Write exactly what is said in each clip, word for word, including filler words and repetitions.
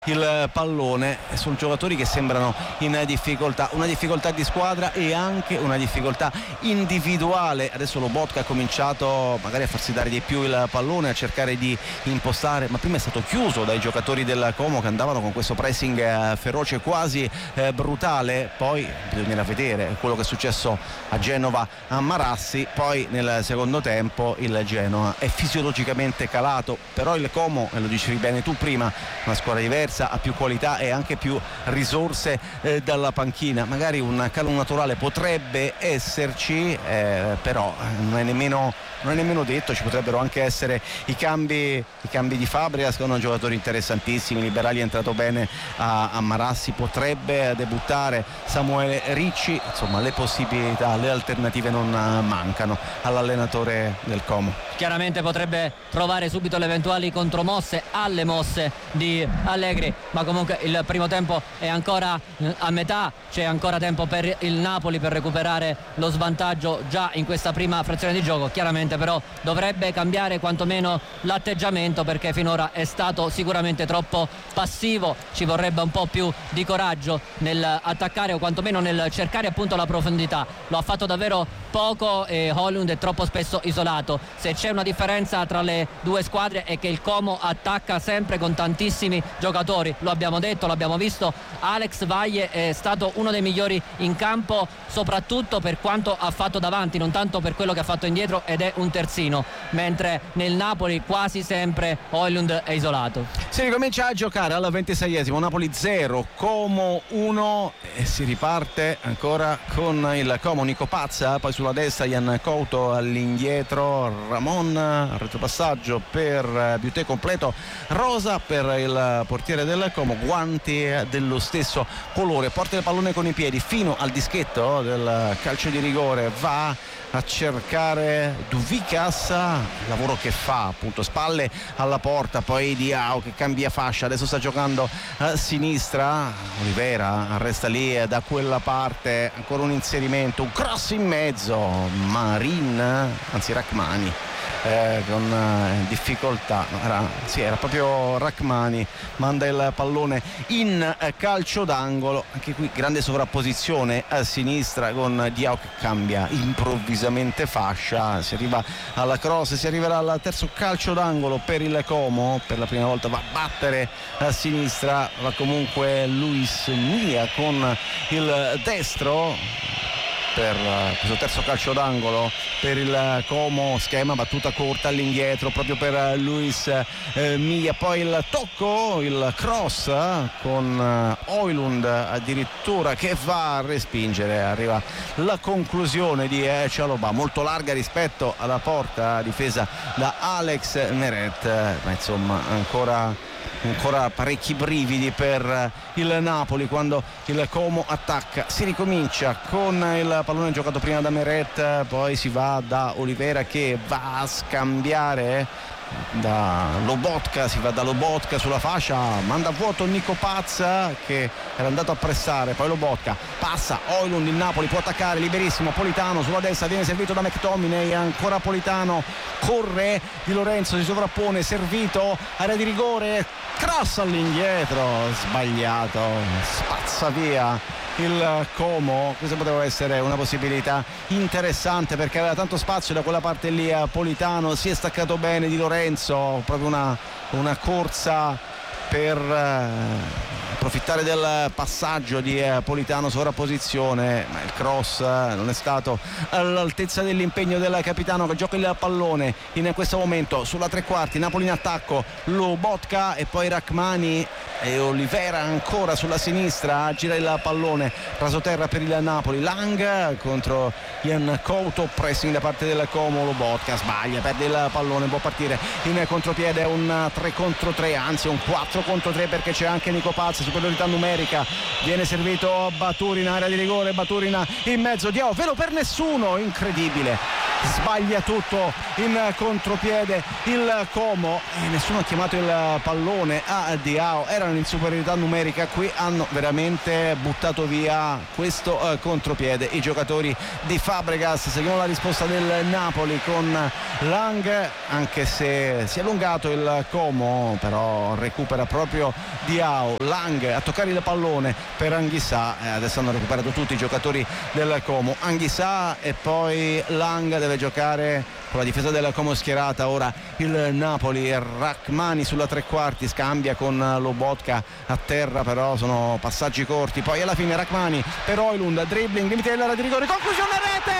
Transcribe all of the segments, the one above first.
il pallone. Sono giocatori che sembrano in difficoltà, una difficoltà di squadra e anche una difficoltà individuale. Adesso Lobotka ha cominciato magari a farsi dare di più il pallone, a cercare di impostare, ma prima è stato chiuso dai giocatori del Como che andavano con questo pressing feroce, quasi eh, brutale. Poi bisognerà vedere quello che è successo a Genova a Marassi. Poi nel secondo tempo il Genoa è fisiologicamente calato, però il Como, e lo dicevi bene tu prima, una squadra diversa, ha più qualità e anche più risorse eh, dalla panchina. Magari un calo naturale potrebbe esserci, eh, però non è nemmeno non è nemmeno detto. Ci potrebbero anche essere i cambi i cambi di Fabregas, che sono giocatori interessantissimi. Liberali è entrato bene a, a Marassi, potrebbe debuttare Samuele Ricci. Insomma, le possibilità, le alternative non mancano all'allenatore del Como. Chiaramente potrebbe provare subito le eventuali contromosse alle mosse di Allegri, ma comunque il primo tempo è ancora a metà, c'è ancora tempo per il Napoli per recuperare lo svantaggio già in questa prima frazione di gioco. Chiaramente però dovrebbe cambiare quantomeno l'atteggiamento, perché finora è stato sicuramente troppo passivo. Ci vorrebbe un po' più di coraggio nell'attaccare o quantomeno nel cercare appunto la profondità. Lo ha fatto davvero poco e Højlund è troppo spesso isolato. Se c'è una differenza tra le due squadre è che il Como attacca sempre con tantissimi giocatori, lo abbiamo detto, l'abbiamo visto. Alex Valle è stato uno dei migliori in campo, soprattutto per quanto ha fatto davanti, non tanto per quello che ha fatto indietro, ed è un terzino, mentre nel Napoli quasi sempre Højlund è isolato. Si ricomincia a giocare al ventiseiesimo, Napoli zero, Como uno, e si riparte ancora con il Como. Nico Pazza, poi sulla destra Jan Couto all'indietro, Ramon, retropassaggio per Biuté, completo rosa per il portiere del Como, guanti dello stesso colore, porta il pallone con i piedi fino al dischetto del calcio di rigore, va a cercare Duvicas, lavoro che fa appunto, spalle alla porta, poi Diao che cambia fascia, adesso sta giocando a sinistra, Olivera resta lì da quella parte, ancora un inserimento, un cross in mezzo, Marin, anzi Rachmani Eh, con eh, difficoltà, era, sì, era proprio Rachmani, manda il pallone in eh, calcio d'angolo. Anche qui grande sovrapposizione a sinistra con Diao che cambia improvvisamente fascia, si arriva alla cross, si arriverà al terzo calcio d'angolo per il Como, per la prima volta va a battere a sinistra, va comunque Luis Mia con il destro per questo terzo calcio d'angolo per il Como, schema battuta corta all'indietro proprio per Luis eh, Mia, poi il tocco, il cross eh, con eh, Højlund addirittura che va a respingere, arriva la conclusione di eh, Chalobah, molto larga rispetto alla porta difesa da Alex Meret, eh, ma insomma ancora ancora parecchi brividi per il Napoli quando il Como attacca. Si ricomincia con il pallone giocato prima da Meret, poi si va da Olivera che va a scambiare da Lobotka, si va da Lobotka sulla fascia, manda a vuoto Nico Pazza che era andato a pressare, poi Lobotka passa, Højlund, il Napoli può attaccare liberissimo, Politano sulla destra viene servito da McTominay, ancora Politano, corre Di Lorenzo, si sovrappone, servito, area di rigore, cross all'indietro, sbagliato, spazza via il Como. Questa poteva essere una possibilità interessante perché aveva tanto spazio da quella parte lì a Politano, si è staccato bene Di Lorenzo, proprio una, una corsa per eh, approfittare del passaggio di eh, Politano, sovrapposizione, ma il cross eh, non è stato all'altezza dell'impegno del capitano che gioca il pallone in questo momento sulla tre quarti, Napoli in attacco, Lobotka e poi Rachmani e Olivera ancora sulla sinistra, gira il pallone rasoterra per il Napoli, Lang contro Jan Couto, pressing da parte del Como, Lobotka sbaglia, perde il pallone, può partire in contropiede, un tre contro tre, anzi un quattro contro tre perché c'è anche Nico Pazza, superiorità numerica, viene servito Baturin, area di rigore, Baturin in mezzo, Diao vero per nessuno, incredibile sbaglia tutto in contropiede il Como, e nessuno ha chiamato il pallone a Diao. Erano in superiorità numerica, qui hanno veramente buttato via questo uh, contropiede i giocatori di Fabregas. Seguiamo la risposta del Napoli con Lang, anche se si è allungato il Como, però recupera proprio Diao. Lang a toccare il pallone per Anghissà, eh, adesso hanno recuperato tutti i giocatori del Como. Anghissà e poi Lang, deve giocare con la difesa del Como schierata ora il Napoli. Rachmani sulla tre quarti, scambia con Lobotka a terra, però sono passaggi corti. Poi alla fine Rachmani per Højlund, dribbling, limite dell'area di rigore, conclusione, rete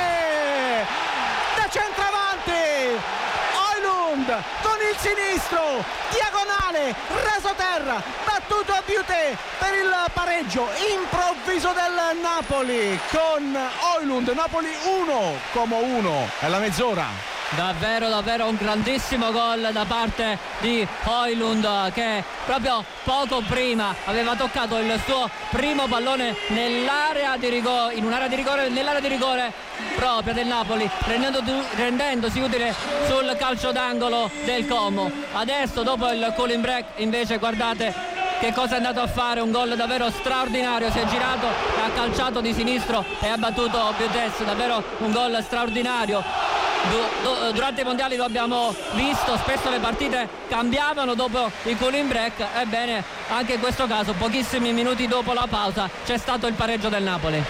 da centravanti. Højlund con il sinistro, diagonale, raso terra, battuto a Butté per il pareggio improvviso del Napoli con Højlund. Napoli uno, Como uno alla mezz'ora. Davvero davvero un grandissimo gol da parte di Højlund, che proprio poco prima aveva toccato il suo primo pallone nell'area di rigore, in un'area di rigore, nell'area di rigore propria del Napoli, rendendo, rendendosi utile sul calcio d'angolo del Como. Adesso dopo il cooling break invece guardate che cosa è andato a fare, un gol davvero straordinario, si è girato, ha calciato di sinistro e ha battuto Butté, davvero un gol straordinario. Durante i mondiali lo abbiamo visto, spesso le partite cambiavano dopo il cooling break, ebbene anche in questo caso pochissimi minuti dopo la pausa c'è stato il pareggio del Napoli.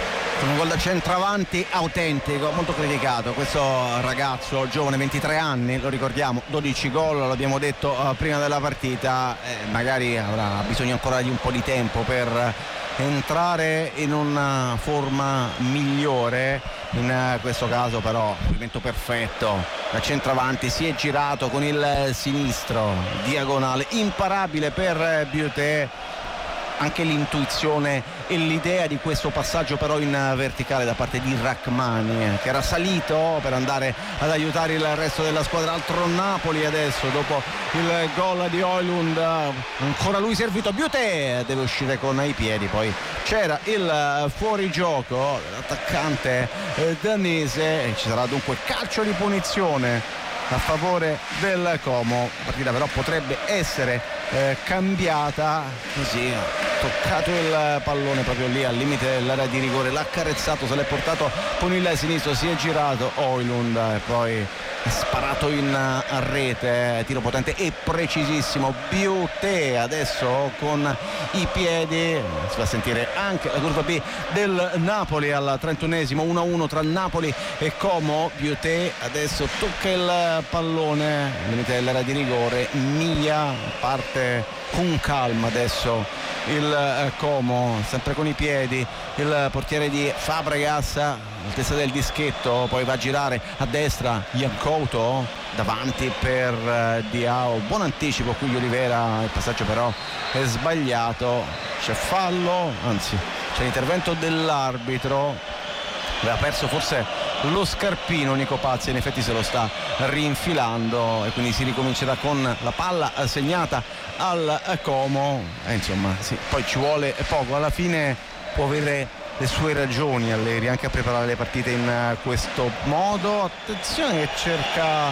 Un gol da centravanti autentico, molto criticato questo ragazzo giovane, ventitré anni, lo ricordiamo, dodici gol, l'abbiamo detto uh, prima della partita, eh, magari avrà bisogno ancora di un po' di tempo per entrare in una forma migliore. In questo caso però movimento perfetto da centravanti, si è girato con il sinistro, diagonale, imparabile per Butté. Anche l'intuizione e l'idea di questo passaggio però in verticale da parte di Rachmani, che era salito per andare ad aiutare il resto della squadra. Altro Napoli adesso dopo il gol di Højlund, ancora lui servito, Butté deve uscire con i piedi, poi c'era il fuorigioco dell'attaccante danese e ci sarà dunque calcio di punizione a favore del Como. La partita però potrebbe essere eh, cambiata, così ha toccato il pallone proprio lì al limite dell'area di rigore, l'ha carezzato, se l'è portato con il sinistro, si è girato Højlund e poi ha sparato in rete, tiro potente e precisissimo. Butté adesso con i piedi, si fa sentire anche la curva B del Napoli al trentunesimo, uno a uno tra Napoli e Como. Butté adesso tocca il pallone al limite dell'area di rigore, Miglia parte con calma adesso il Como, sempre con i piedi il portiere di Fabregas all'altezza del dischetto, poi va a girare a destra Jan Couto davanti per Diao, buon anticipo qui di Olivera, il passaggio però è sbagliato, c'è fallo, anzi c'è l'intervento dell'arbitro, aveva perso forse lo scarpino Nico Pazzi, in effetti se lo sta rinfilando e quindi si ricomincerà con la palla segnata al Como e insomma sì, poi ci vuole poco, alla fine può avere le sue ragioni Allegri anche a preparare le partite in questo modo. Attenzione che cerca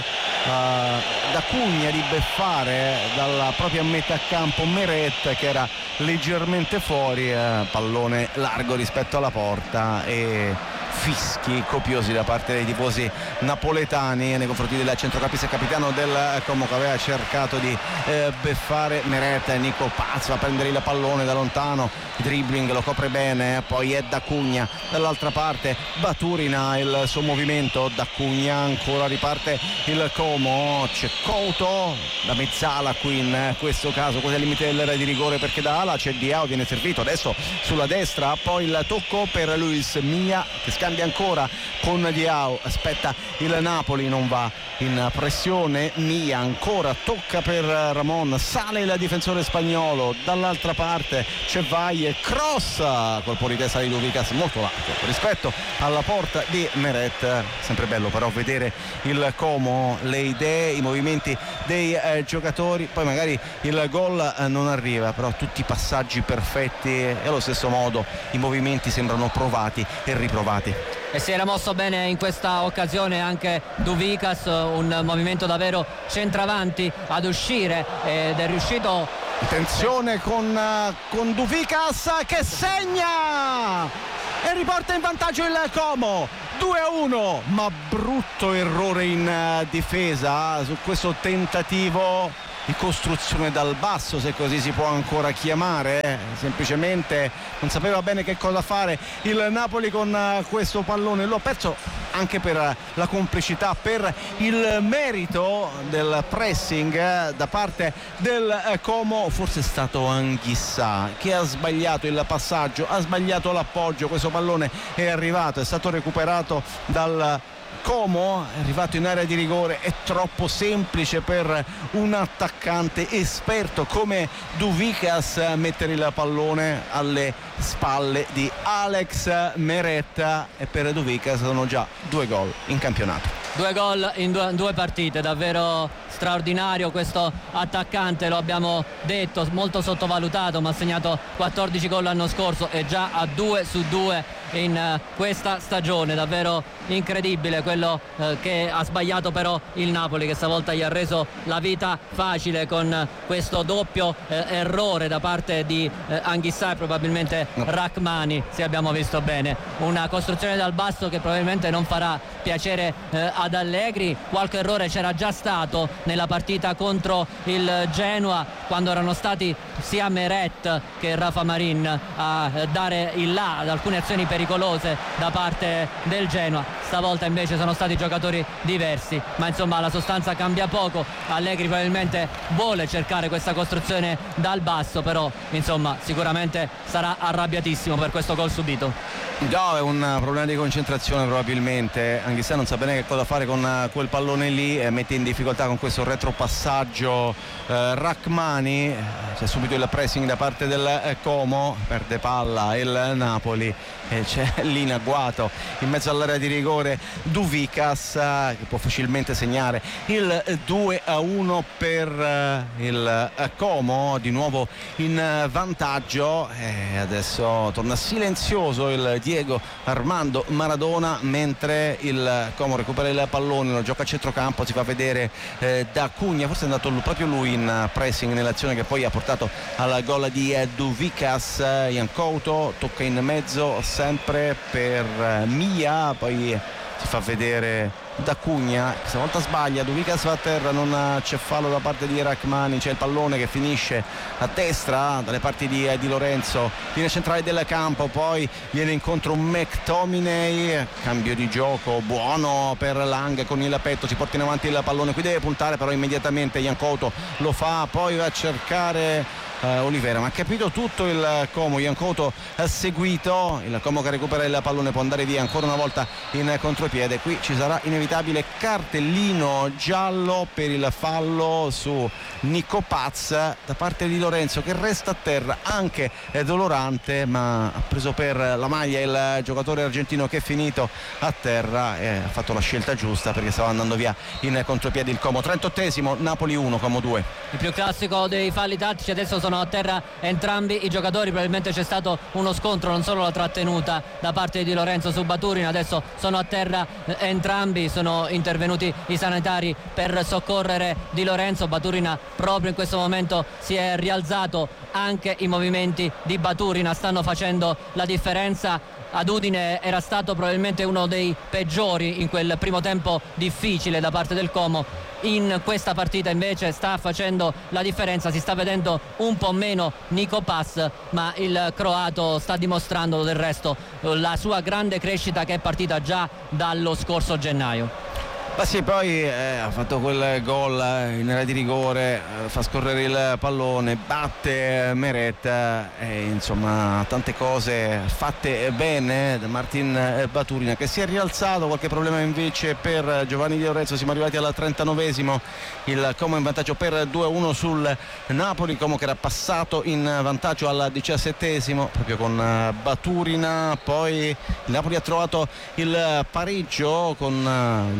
uh, da Cugna di beffare dalla propria metà campo Meret, che era leggermente fuori, uh, pallone largo rispetto alla porta e fischi copiosi da parte dei tifosi napoletani nei confronti del centrocampista capitano del Como, che aveva cercato di eh, beffare Meret. Nico Paz va a prendere il pallone da lontano, dribbling, lo copre bene, poi è da Cugna dall'altra parte, Baturina il suo movimento, da Cugna ancora riparte il Como, c'è Couto da mezzala qui in questo caso, quasi al limite dell'area di rigore perché da ala c'è Diao, viene servito adesso sulla destra, poi il tocco per Luis Milla che scambia ancora con Diao, aspetta il Napoli, non va in pressione, Milla ancora tocca per Ramon, sale il difensore spagnolo, dall'altra parte c'è Valle, cross, colpo di testa di Duvicas molto largo rispetto alla porta di Meret. Sempre bello però vedere il Como, le idee, i movimenti dei eh, giocatori, poi magari il gol eh, non arriva, però tutti i passaggi perfetti e allo stesso modo i movimenti sembrano provati e riprovati Napoli. E si era mosso bene in questa occasione anche Douvikas, un movimento davvero centravanti ad uscire ed è riuscito. Attenzione con, con Douvikas che segna e riporta in vantaggio il Como. due a uno, ma brutto errore in difesa su questo tentativo di costruzione dal basso, se così si può ancora chiamare, eh. semplicemente non sapeva bene che cosa fare il Napoli con questo pallone. Lo ha perso anche per la complicità, per il merito del pressing eh, da parte del Como. Forse è stato Anghissà che ha sbagliato il passaggio, ha sbagliato l'appoggio. Questo pallone è arrivato, è stato recuperato dal Como, è arrivato in area di rigore. È troppo semplice per un attaccante esperto come Douvikas mettere il pallone alle spalle di Alex Meret, e per Douvikas sono già due gol in campionato. Due gol in due, due partite, davvero straordinario questo attaccante, lo abbiamo detto, molto sottovalutato, ma ha segnato quattordici gol l'anno scorso e già a due su due in uh, questa stagione. Davvero incredibile quello uh, che ha sbagliato però il Napoli, che stavolta gli ha reso la vita facile con uh, questo doppio uh, errore da parte di uh, Anghissà e probabilmente no. Rachmani, se abbiamo visto bene. Una costruzione dal basso che probabilmente non farà piacere uh, ad Allegri. Qualche errore c'era già stato nella partita contro il Genoa, quando erano stati sia Meret che Rafa Marin a uh, dare il là ad alcune azioni pericolose da parte del Genoa. Stavolta invece sono stati giocatori diversi, ma insomma la sostanza cambia poco. Allegri probabilmente vuole cercare questa costruzione dal basso, però insomma sicuramente sarà arrabbiatissimo per questo gol subito. No, è un problema di concentrazione probabilmente. Anche se non sa bene che cosa fare con quel pallone lì, eh, mette in difficoltà con questo retropassaggio eh, Rachmani. C'è subito il pressing da parte del eh, Como, perde palla il Napoli e c'è lì in agguato in mezzo all'area di rigore Douvikas, eh, che può facilmente segnare il due a uno per eh, il eh, Como, di nuovo in eh, vantaggio. E adesso torna silenzioso il Diego Armando Maradona mentre il Como recupera il pallone, lo gioca a centrocampo, si fa vedere eh, da Cugna, forse è andato proprio lui in pressing nell'azione che poi ha portato al gol di eh, Douvikas. Jan Couto tocca in mezzo sempre per eh, Mia, poi si fa vedere da Cugna, questa volta sbaglia, Douvikas va a terra, non c'è fallo da parte di Rachmani. C'è il pallone che finisce a destra dalle parti di, di Lorenzo, linea centrale del campo, poi viene incontro un McTominay, cambio di gioco buono per Lang con il petto, si porta in avanti il pallone, qui deve puntare però immediatamente Jan Couto lo fa, poi va a cercare Uh, Olivera, ma ha capito tutto il Como. Jan Couto ha seguito il Como che recupera il pallone, può andare via ancora una volta in contropiede. Qui ci sarà inevitabile cartellino giallo per il fallo su Nico Paz da parte di Lorenzo, che resta a terra, anche è dolorante, ma ha preso per la maglia il giocatore argentino che è finito a terra e ha fatto la scelta giusta perché stava andando via in contropiede il Como. trentottesimo, Napoli uno, Como due. Il più classico dei falli tattici, adesso sono a terra entrambi i giocatori, probabilmente c'è stato uno scontro, non solo la trattenuta da parte di Lorenzo su Baturin. Adesso sono a terra eh, entrambi, sono intervenuti i sanitari per soccorrere Di Lorenzo. Baturin proprio in questo momento si è rialzato, anche i movimenti di Baturin stanno facendo la differenza. Ad Udine era stato probabilmente uno dei peggiori in quel primo tempo difficile da parte del Como. In questa partita invece sta facendo la differenza, si sta vedendo un po' meno Nico Paz, ma il croato sta dimostrando del resto la sua grande crescita, che è partita già dallo scorso gennaio. Ma sì, poi eh, ha fatto quel gol eh, in area di rigore, eh, fa scorrere il pallone, batte eh, Meret, eh, insomma tante cose fatte bene da Martin eh, Baturin, che si è rialzato. Qualche problema invece per Giovanni Di Lorenzo. Siamo arrivati al trentanovesimo, il Como in vantaggio per due a uno sul Napoli. Como che era passato in vantaggio al diciassettesimo proprio con eh, Baturin. Poi il Napoli ha trovato il pareggio con eh, il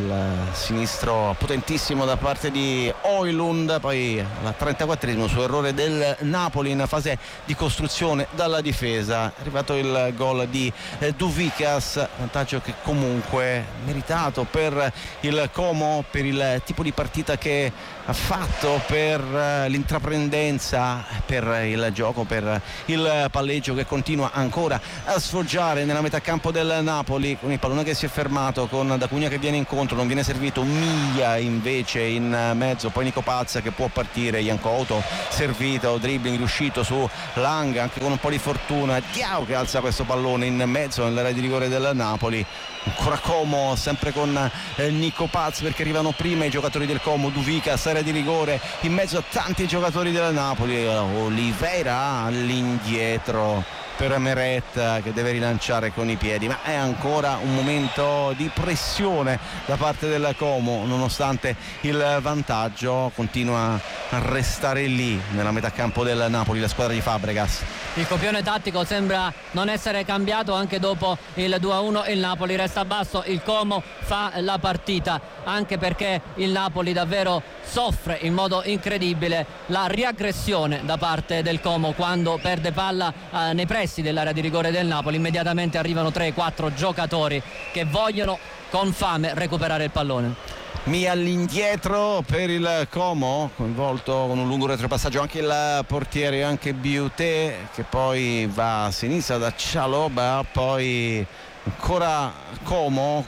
sinistro potentissimo da parte di Højlund, poi al trentaquattresimo su errore del Napoli in fase di costruzione dalla difesa è arrivato il gol di Douvikas, vantaggio che comunque meritato per il Como, per il tipo di partita che ha fatto, per l'intraprendenza, per il gioco, per il palleggio che continua ancora a sfoggiare nella metà campo del Napoli, con il pallone che si è fermato, con D'Acunha che viene incontro, non viene servito, Miglia invece in mezzo, poi Nico Pazza che può partire, Jan Couto servito, dribbling riuscito su Lang anche con un po' di fortuna, Diao che alza questo pallone in mezzo nell'area di rigore del Napoli. Ancora Como sempre con eh, Nico Paz, perché arrivano prima i giocatori del Como, Douvikas, area di rigore in mezzo a tanti giocatori del Napoli, Oliveira all'indietro per Meret che deve rilanciare con i piedi, ma è ancora un momento di pressione da parte del Como, nonostante il vantaggio continua a restare lì nella metà campo del Napoli la squadra di Fabregas. Il copione tattico sembra non essere cambiato anche dopo il due a uno, il Napoli resta basso, il Como fa la partita, anche perché il Napoli davvero soffre in modo incredibile la riaggressione da parte del Como quando perde palla eh, nei pressi dell'area di rigore del Napoli. Immediatamente arrivano tre quattro giocatori che vogliono con fame recuperare il pallone. Mia all'indietro per il Como, coinvolto con un lungo retropassaggio anche il portiere, anche Biuté, che poi va a sinistra da Cialoba, poi ancora Como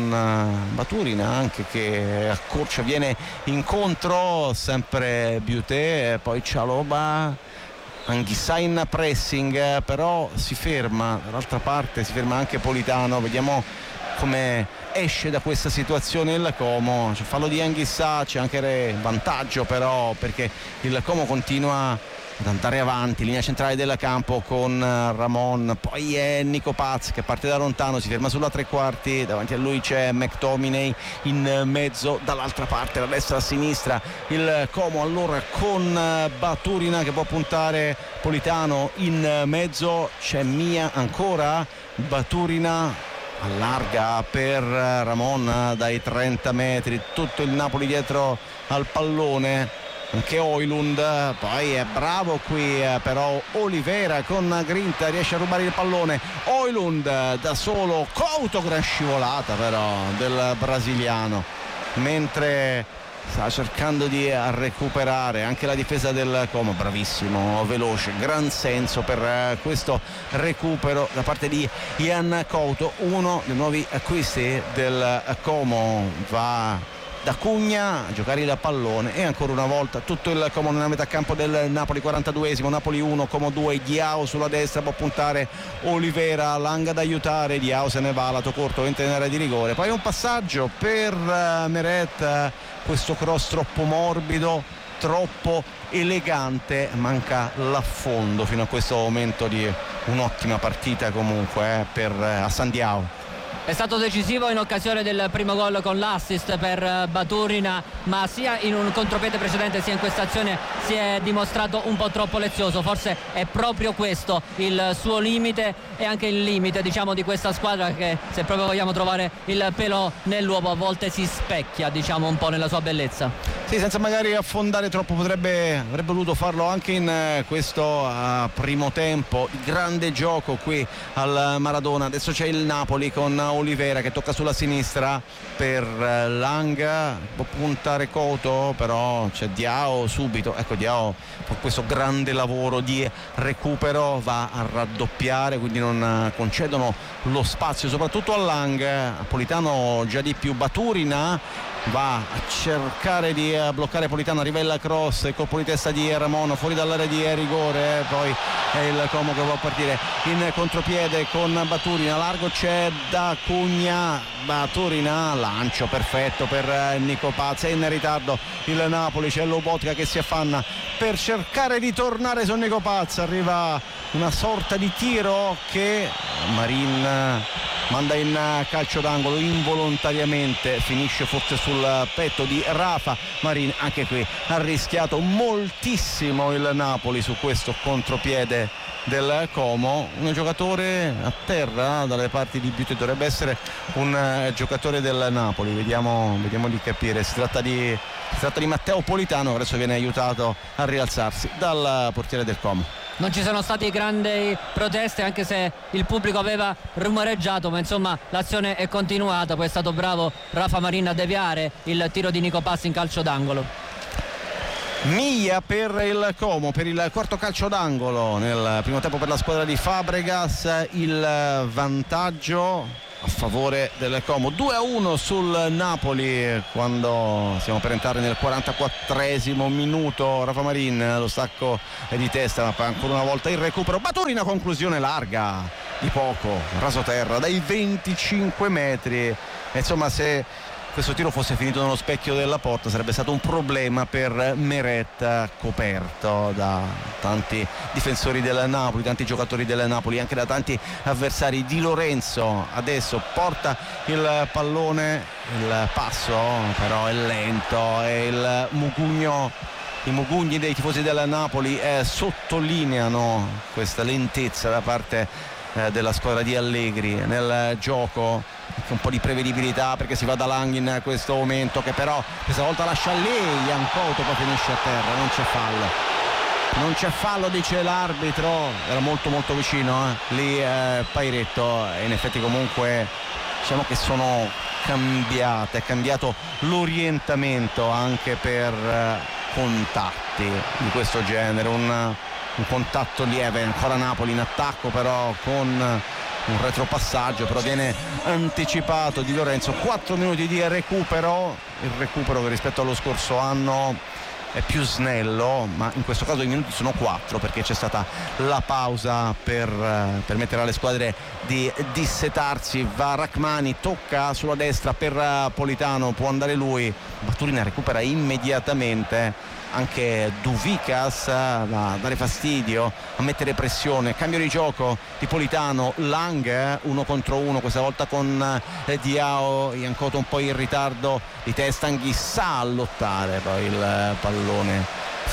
con Baturina anche che accorcia, viene incontro, sempre Biuté, poi Cialoba, Anghissà in pressing, però si ferma, dall'altra parte si ferma anche Politano, vediamo come esce da questa situazione il Como. C'è fallo di Anghissà, c'è anche vantaggio però perché il Como continua ad andare avanti, linea centrale del campo con Ramon, poi è Nico Paz che parte da lontano, si ferma sulla tre quarti, davanti a lui c'è McTominay in mezzo, dall'altra parte da destra a sinistra il Como allora con Baturina che può puntare, Politano in mezzo, c'è Mia ancora, Baturina allarga per Ramon dai trenta metri, tutto il Napoli dietro al pallone, anche Højlund, poi è bravo qui però Oliveira con grinta riesce a rubare il pallone, Højlund da solo, Couto, gran scivolata però del brasiliano, mentre sta cercando di recuperare anche la difesa del Como, bravissimo, veloce, gran senso per questo recupero da parte di Jan Couto, uno dei nuovi acquisti del Como. Va D'Acunha a giocare il pallone e ancora una volta tutto il Como nella metà campo del Napoli, quarantaduesimo, Napoli uno, Como due, Diao sulla destra, può puntare Oliveira, Lang ad aiutare, Diao se ne va, lato corto, entra in area di rigore, poi un passaggio per Meret, questo cross troppo morbido, troppo elegante, manca l'affondo fino a questo momento di un'ottima partita comunque eh, per Hassan Diao. È stato decisivo in occasione del primo gol con l'assist per Baturina, ma sia in un contropiede precedente sia in questa azione si è dimostrato un po' troppo lezioso. Forse è proprio questo il suo limite e anche il limite, diciamo, di questa squadra che, se proprio vogliamo trovare il pelo nell'uovo, a volte si specchia, diciamo, un po' nella sua bellezza. Sì, senza magari affondare troppo, potrebbe avrebbe voluto farlo anche in questo uh, primo tempo. Grande gioco qui al Maradona. Adesso c'è il Napoli con Oliveira che tocca sulla sinistra per Lang, può puntare Couto, però c'è Diao subito, ecco Diao con questo grande lavoro di recupero va a raddoppiare, quindi non concedono lo spazio soprattutto a Lang. Politano già di più, Baturina va a cercare di bloccare Politano, arriva il cross, il colpo di testa di Ramon fuori dall'area di rigore, poi è il Como che può partire in contropiede con Baturina, largo c'è D'Acunha, Baturina, lancio perfetto per Nico Paz, è in ritardo il Napoli, c'è Lobotka che si affanna per cercare di tornare su Nico Paz, arriva una sorta di tiro che Marin manda in calcio d'angolo involontariamente, finisce forse sul petto di Rafa Marin. Anche qui ha rischiato moltissimo il Napoli su questo contropiede del Como. Un giocatore a terra dalle parti di Beauté, dovrebbe essere un uh, giocatore del Napoli, vediamo, vediamo di capire. Si tratta di, si tratta di Matteo Politano, che adesso viene aiutato a rialzarsi dal portiere del Como. Non ci sono stati grandi proteste, anche se il pubblico aveva rumoreggiato, ma insomma l'azione è continuata. Poi è stato bravo Rafa Marin a deviare il tiro di Nico Passi in calcio d'angolo. Miglia per il Como, per il quarto calcio d'angolo nel primo tempo per la squadra di Fabregas. Il vantaggio a favore del Como, due a uno sul Napoli quando stiamo per entrare nel quarantaquattresimo minuto. Rafa Marin, lo stacco di testa, ma ancora una volta il recupero. Baturina, conclusione larga di poco, rasoterra dai venticinque metri. E insomma, se questo tiro fosse finito nello specchio della porta sarebbe stato un problema per Meret, coperto da tanti difensori del Napoli, tanti giocatori del Napoli, anche da tanti avversari. Di Lorenzo adesso porta il pallone, il passo però è lento e il mugugno, i mugugni dei tifosi del Napoli eh, sottolineano questa lentezza da parte eh, della squadra di Allegri nel gioco. Un po' di prevedibilità perché si va da Lang in questo momento, che però questa volta lascia lì Jankoto, poi finisce a terra. Non c'è fallo, non c'è fallo dice l'arbitro, era molto molto vicino eh. lì eh, Pairetto. E in effetti comunque diciamo che sono cambiate, è cambiato l'orientamento anche per eh, contatti di questo genere. Un, un contatto lieve, ancora Napoli in attacco però con un retropassaggio, però viene anticipato Di Lorenzo. Quattro minuti di recupero, il recupero che rispetto allo scorso anno è più snello, ma in questo caso i minuti sono quattro perché c'è stata la pausa per uh, permettere alle squadre di dissetarsi. Va Rachmani, tocca sulla destra per uh, Politano, può andare lui, Baturina recupera immediatamente. Anche Duvikas a dare fastidio, a mettere pressione. Cambio di gioco di Politano, Lang uno contro uno, questa volta con eh, Diao. Jankoto un po' in ritardo di testa, Anghissà a lottare, poi il pallone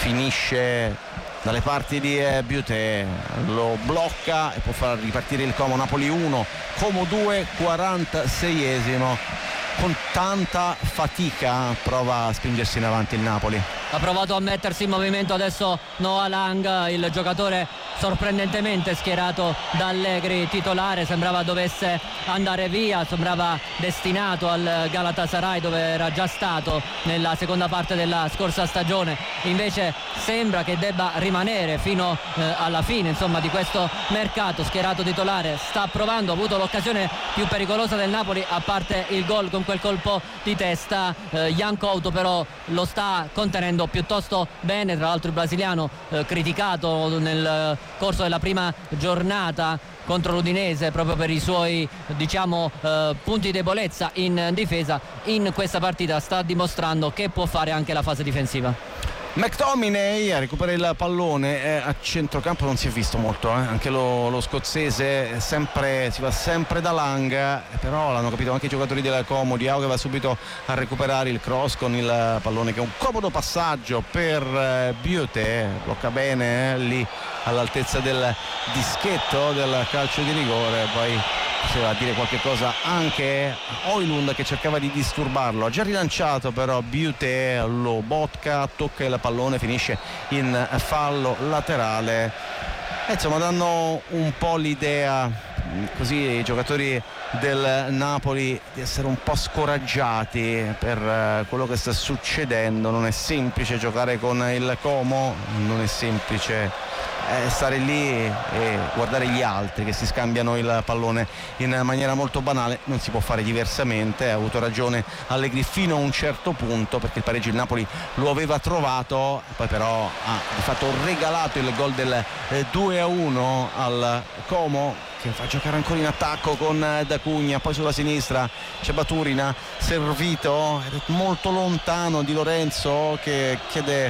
finisce dalle parti di eh, Beauté, lo blocca e può far ripartire il Como. Napoli uno, Como due, quarantaseiesimo. Con tanta fatica prova a spingersi in avanti il Napoli. Ha provato a mettersi in movimento adesso Noah Lang, il giocatore sorprendentemente schierato da Allegri titolare. Sembrava dovesse andare via, sembrava destinato al Galatasaray dove era già stato nella seconda parte della scorsa stagione. Invece sembra che debba rimanere fino eh, alla fine insomma di questo mercato. Schierato titolare, sta provando, ha avuto l'occasione più pericolosa del Napoli a parte il gol con quel colpo di testa. eh, Jankoto però lo sta contenendo piuttosto bene. Tra l'altro il brasiliano eh, criticato nel eh, corso della prima giornata contro l'Udinese proprio per i suoi diciamo eh, punti di debolezza in difesa, in questa partita sta dimostrando che può fare anche la fase difensiva. McTominay a recuperare il pallone, eh, a centrocampo non si è visto molto, eh. anche lo, lo scozzese sempre, si va sempre da Lang, eh, però l'hanno capito anche i giocatori della Como. Diao che va subito a recuperare il cross con il pallone, che è un comodo passaggio per eh, Beauté, blocca bene eh, lì all'altezza del dischetto del calcio di rigore. Poi si va a dire qualche cosa anche Højlund che cercava di disturbarlo, ha già rilanciato però Beauté, lo bocca, tocca il pallone, finisce in fallo laterale. E insomma danno un po' l'idea così i giocatori del Napoli di essere un po' scoraggiati per quello che sta succedendo. Non è semplice giocare con il Como, non è semplice Eh, stare lì e guardare gli altri che si scambiano il pallone in maniera molto banale. Non si può fare diversamente, ha avuto ragione Allegri fino a un certo punto, perché il pareggio il Napoli lo aveva trovato, poi però ha di fatto regalato il gol del eh, due a uno al Como, che fa giocare ancora in attacco con D'Acugna. Poi sulla sinistra c'è Baturina servito, è molto lontano Di Lorenzo che chiede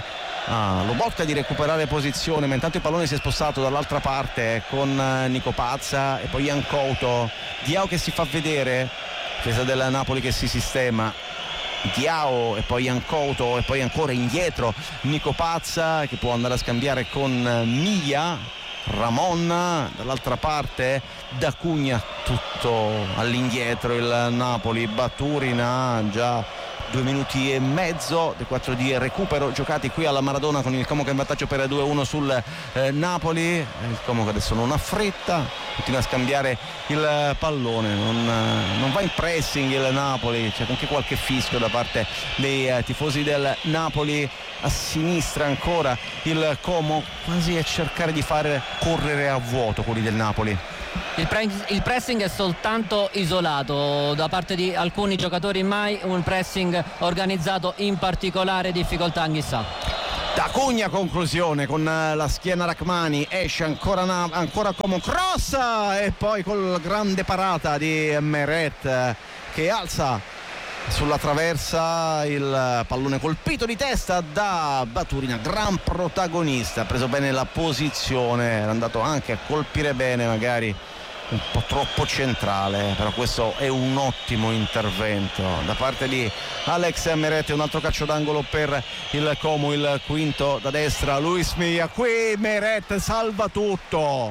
a Lobotka di recuperare posizione, ma intanto il pallone si è spostato dall'altra parte con Nico Pazza e poi Jan Couto. Diao che si fa vedere, difesa del Napoli che si sistema, Diao e poi Jan Couto e poi ancora indietro Nico Pazza che può andare a scambiare con Miglia. Ramon dall'altra parte, D'Acugna, tutto all'indietro il Napoli. Baturina già due minuti e mezzo dei quattro di recupero giocati qui alla Maradona, con il Como che è in vantaggio per due a uno sul eh, Napoli. Il Como che adesso non ha fretta, continua a scambiare il pallone, non, non va in pressing il Napoli, c'è anche qualche fischio da parte dei eh, tifosi del Napoli. A sinistra ancora il Como, quasi a cercare di fare correre a vuoto quelli del Napoli. Il, pre- il pressing è soltanto isolato da parte di alcuni giocatori, mai un pressing organizzato, in particolare difficoltà Anghissà. D'Acugna, conclusione con la schiena Rachmani, esce ancora, na- ancora Como, cross e poi col grande parata di Meret che alza sulla traversa il pallone colpito di testa da Baturina, gran protagonista, ha preso bene la posizione, era andato anche a colpire bene, magari un po' troppo centrale, però questo è un ottimo intervento da parte di Alex Meret. Un altro calcio d'angolo per il Como, il quinto da destra, Luis Milla, qui Meret salva tutto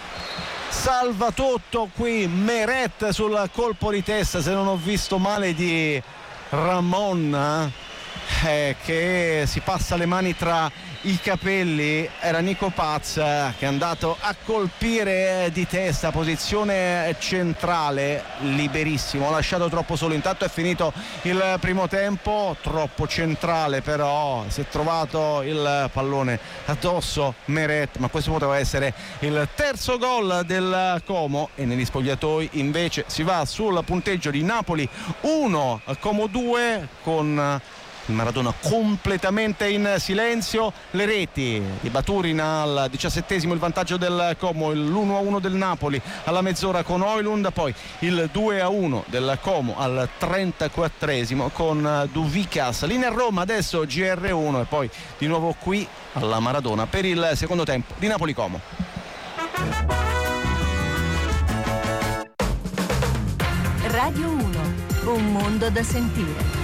salva tutto qui Meret sul colpo di testa, se non ho visto male, di Ramon eh, che si passa le mani tra i capelli. Era Nico Pazza che è andato a colpire di testa, posizione centrale, liberissimo, ha lasciato troppo solo. Intanto è finito il primo tempo, troppo centrale, però si è trovato il pallone addosso Meret, ma questo poteva essere il terzo gol del Como. E negli spogliatoi invece si va sul punteggio di Napoli uno, Como due, con il Maradona completamente in silenzio. Le reti di Baturina al diciassettesimo, il vantaggio del Como, l'uno a uno del Napoli alla mezz'ora con Højlund, poi il due a uno del Como al trentaquattresimo con Duvikas. Linea a Roma adesso G R uno e poi di nuovo qui alla Maradona per il secondo tempo di Napoli-Como. Radio uno, un mondo da sentire.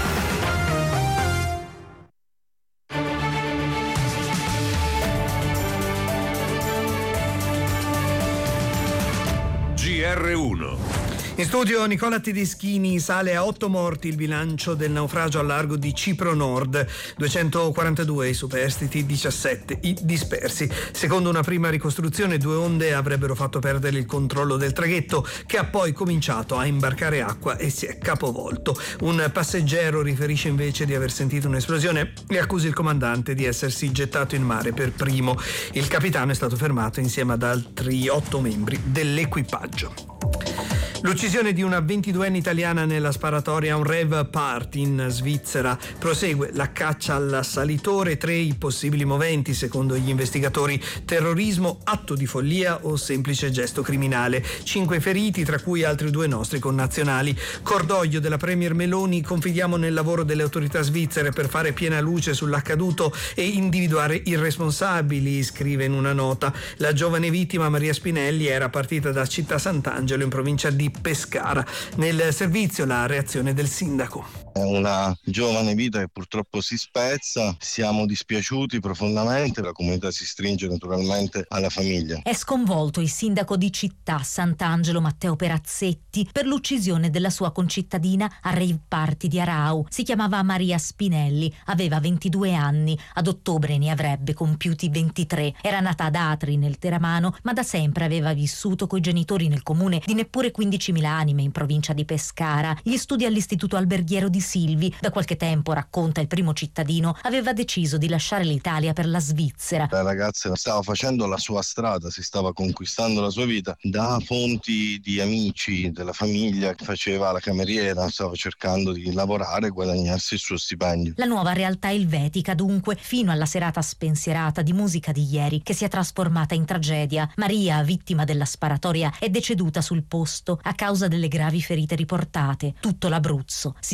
G R uno. In studio Nicola Tedeschini. Sale a otto morti il bilancio del naufragio al largo di Cipro Nord, duecentoquarantadue i superstiti, diciassette i dispersi. Secondo una prima ricostruzione, due onde avrebbero fatto perdere il controllo del traghetto, che ha poi cominciato a imbarcare acqua e si è capovolto. Un passeggero riferisce invece di aver sentito un'esplosione e accusa il comandante di essersi gettato in mare per primo. Il capitano è stato fermato insieme ad altri otto membri dell'equipaggio. L'uccisione di una ventiduenne italiana nella sparatoria a un rave party in Svizzera. Prosegue la caccia all'assalitore, tre i possibili moventi secondo gli investigatori: terrorismo, atto di follia o semplice gesto criminale. Cinque feriti, tra cui altri due nostri connazionali. Cordoglio della premier Meloni: confidiamo nel lavoro delle autorità svizzere per fare piena luce sull'accaduto e individuare i responsabili, scrive in una nota. La giovane vittima, Maria Spinelli, era partita da Città Sant'Angelo in provincia di Pescara. Nel servizio la reazione del sindaco. È una giovane vita che purtroppo si spezza, siamo dispiaciuti profondamente, la comunità si stringe naturalmente alla famiglia. È sconvolto il sindaco di Città Sant'Angelo Matteo Perazzetti per l'uccisione della sua concittadina a rave party di Arau. Si chiamava Maria Spinelli, aveva ventidue anni, ad ottobre ne avrebbe compiuti ventitré. Era nata ad Atri nel Teramano, ma da sempre aveva vissuto coi genitori nel comune di neppure quindicimila anime in provincia di Pescara. Gli studi all'istituto alberghiero di Silvi. Da qualche tempo, racconta il primo cittadino, aveva deciso di lasciare l'Italia per la Svizzera. La ragazza stava facendo la sua strada, si stava conquistando la sua vita. Da fonti di amici della famiglia, faceva la cameriera, stava cercando di lavorare e guadagnarsi il suo stipendio. La nuova realtà elvetica, dunque, fino alla serata spensierata di musica di ieri, che si è trasformata in tragedia. Maria, vittima della sparatoria, è deceduta sul posto a causa delle gravi ferite riportate. Tutto l'Abruzzo si stringe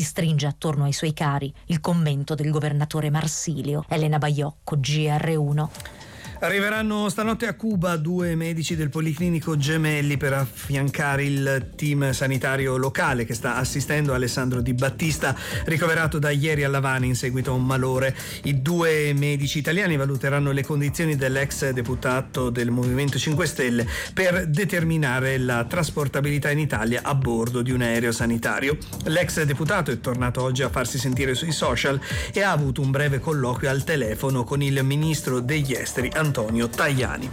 greggia attorno ai suoi cari, il convento del governatore Marsilio. Elena Baiocco, G R uno. Arriveranno stanotte a Cuba due medici del Policlinico Gemelli per affiancare il team sanitario locale che sta assistendo Alessandro Di Battista, ricoverato da ieri a Lavani in seguito a un malore. I due medici italiani valuteranno le condizioni dell'ex deputato del Movimento cinque Stelle per determinare la trasportabilità in Italia a bordo di un aereo sanitario. L'ex deputato è tornato oggi a farsi sentire sui social e ha avuto un breve colloquio al telefono con il ministro degli esteri Antonio Tajani.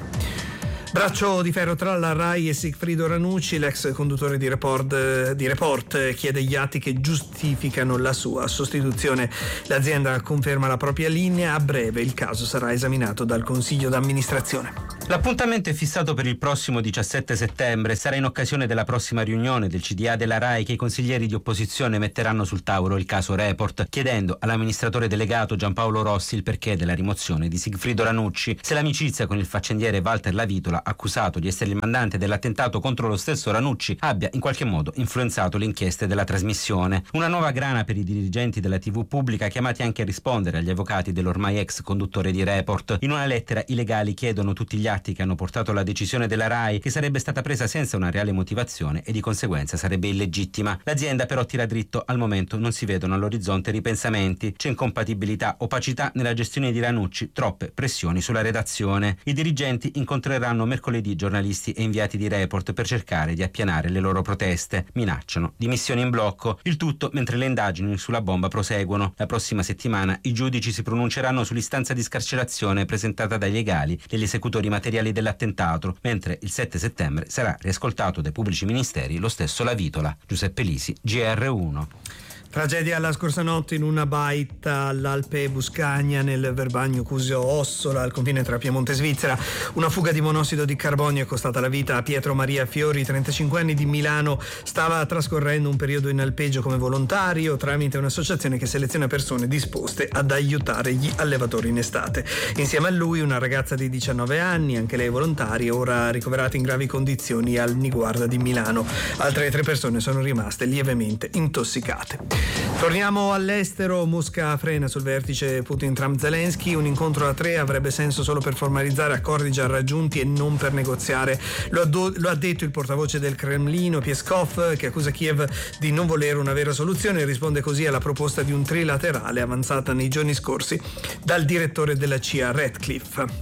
Braccio di ferro tra la RAI e Sigfrido Ranucci. L'ex conduttore di Report, di Report chiede gli atti che giustificano la sua sostituzione. L'azienda conferma la propria linea. A breve il caso sarà esaminato dal Consiglio d'amministrazione. L'appuntamento è fissato per il prossimo diciassette settembre. Sarà in occasione della prossima riunione del C D A della RAI che i consiglieri di opposizione metteranno sul tavolo il caso Report, chiedendo all'amministratore delegato Giampaolo Rossi il perché della rimozione di Sigfrido Ranucci. Se l'amicizia con il faccendiere Walter Lavitola, accusato di essere il mandante dell'attentato contro lo stesso Ranucci, abbia in qualche modo influenzato le inchieste della trasmissione. Una nuova grana per i dirigenti della tivù pubblica, chiamati anche a rispondere agli avvocati dell'ormai ex conduttore di Report. In una lettera i legali chiedono tutti gli atti che hanno portato alla decisione della RAI, che sarebbe stata presa senza una reale motivazione e di conseguenza sarebbe illegittima. L'azienda però tira dritto: al momento non si vedono all'orizzonte ripensamenti, c'è incompatibilità, opacità nella gestione di Ranucci, troppe pressioni sulla redazione. I dirigenti incontreranno mercoledì giornalisti e inviati di Report per cercare di appianare le loro proteste. Minacciano dimissioni in blocco, il tutto mentre le indagini sulla bomba proseguono. La prossima settimana i giudici si pronunceranno sull'istanza di scarcerazione presentata dai legali degli esecutori materiali dell'attentato, mentre il sette settembre sarà riascoltato dai pubblici ministeri lo stesso Lavitola. Giuseppe Lisi, G R uno. Tragedia la scorsa notte in una baita all'Alpe Buscagna nel Verbagno Cusio Ossola al confine tra Piemonte e Svizzera. Una fuga di monossido di carbonio è costata la vita a Pietro Maria Fiori, trentacinque anni, di Milano. Stava trascorrendo un periodo in alpeggio come volontario tramite un'associazione che seleziona persone disposte ad aiutare gli allevatori in estate. Insieme a lui una ragazza di diciannove anni, anche lei volontaria, ora ricoverata in gravi condizioni al Niguarda di Milano. Altre tre persone sono rimaste lievemente intossicate. Torniamo all'estero. Mosca frena sul vertice Putin-Trump-Zelensky. Un incontro a tre avrebbe senso solo per formalizzare accordi già raggiunti e non per negoziare. Lo ha, do- lo ha detto il portavoce del Cremlino Peskov, che accusa Kiev di non volere una vera soluzione e risponde così alla proposta di un trilaterale avanzata nei giorni scorsi dal direttore della C I A Ratcliffe.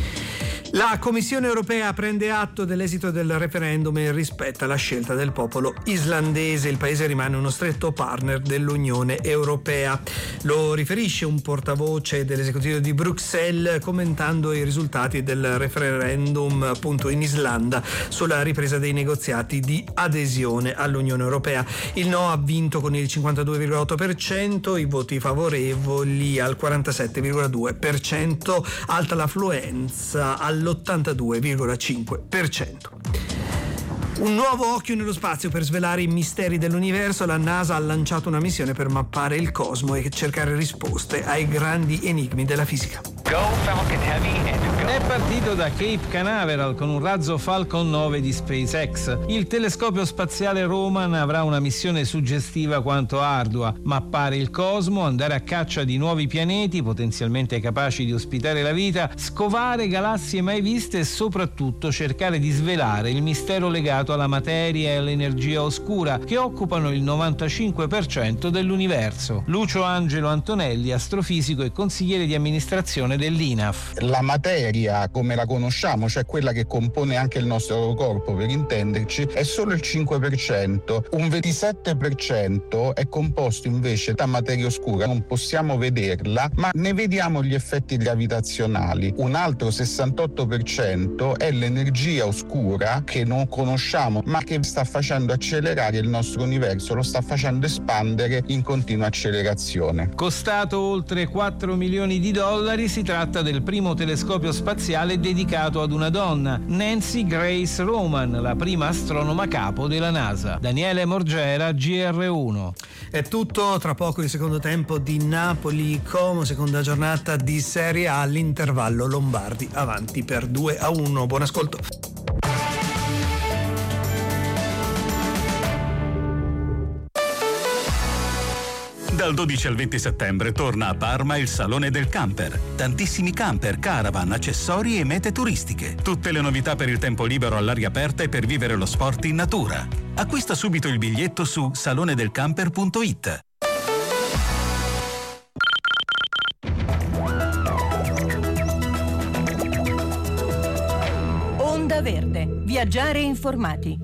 La Commissione europea prende atto dell'esito del referendum e rispetta la scelta del popolo islandese. Il paese rimane uno stretto partner dell'Unione Europea. Lo riferisce un portavoce dell'esecutivo di Bruxelles commentando i risultati del referendum appunto in Islanda sulla ripresa dei negoziati di adesione all'Unione Europea. Il no ha vinto con il cinquantadue virgola otto per cento, i voti favorevoli al quarantasette virgola due per cento, alta l'affluenza al l'ottantadue virgola cinque per cento. Un nuovo occhio nello spazio per svelare i misteri dell'universo. La NASA ha lanciato una missione per mappare il cosmo e cercare risposte ai grandi enigmi della fisica. È partito da Cape Canaveral con un razzo Falcon nove di SpaceX. Il telescopio spaziale Roman avrà una missione suggestiva quanto ardua: mappare il cosmo, andare a caccia di nuovi pianeti potenzialmente capaci di ospitare la vita, scovare galassie mai viste e soprattutto cercare di svelare il mistero legato alla materia e all'energia oscura che occupano il novantacinque per cento dell'universo. Lucio Angelo Antonelli, astrofisico e consigliere di amministrazione dell'I N A F. La materia come la conosciamo, cioè quella che compone anche il nostro corpo per intenderci, è solo il cinque per cento. Un ventisette per cento è composto invece da materia oscura, non possiamo vederla ma ne vediamo gli effetti gravitazionali. Un altro sessantotto per cento è l'energia oscura che non conosciamo ma che sta facendo accelerare il nostro universo, lo sta facendo espandere in continua accelerazione. Costato oltre quattro milioni di dollari, si tratta del primo telescopio spaziale dedicato ad una donna, Nancy Grace Roman, la prima astronoma capo della NASA. Daniele Morgera, G R uno. È tutto, tra poco il secondo tempo di Napoli-Como, seconda giornata di Serie A, all'intervallo Lombardi avanti per due a uno. Buon ascolto. Dal dodici al venti settembre torna a Parma il Salone del Camper. Tantissimi camper, caravan, accessori e mete turistiche. Tutte le novità per il tempo libero all'aria aperta e per vivere lo sport in natura. Acquista subito il biglietto su salone del camper punto it. Onda Verde. Viaggiare informati.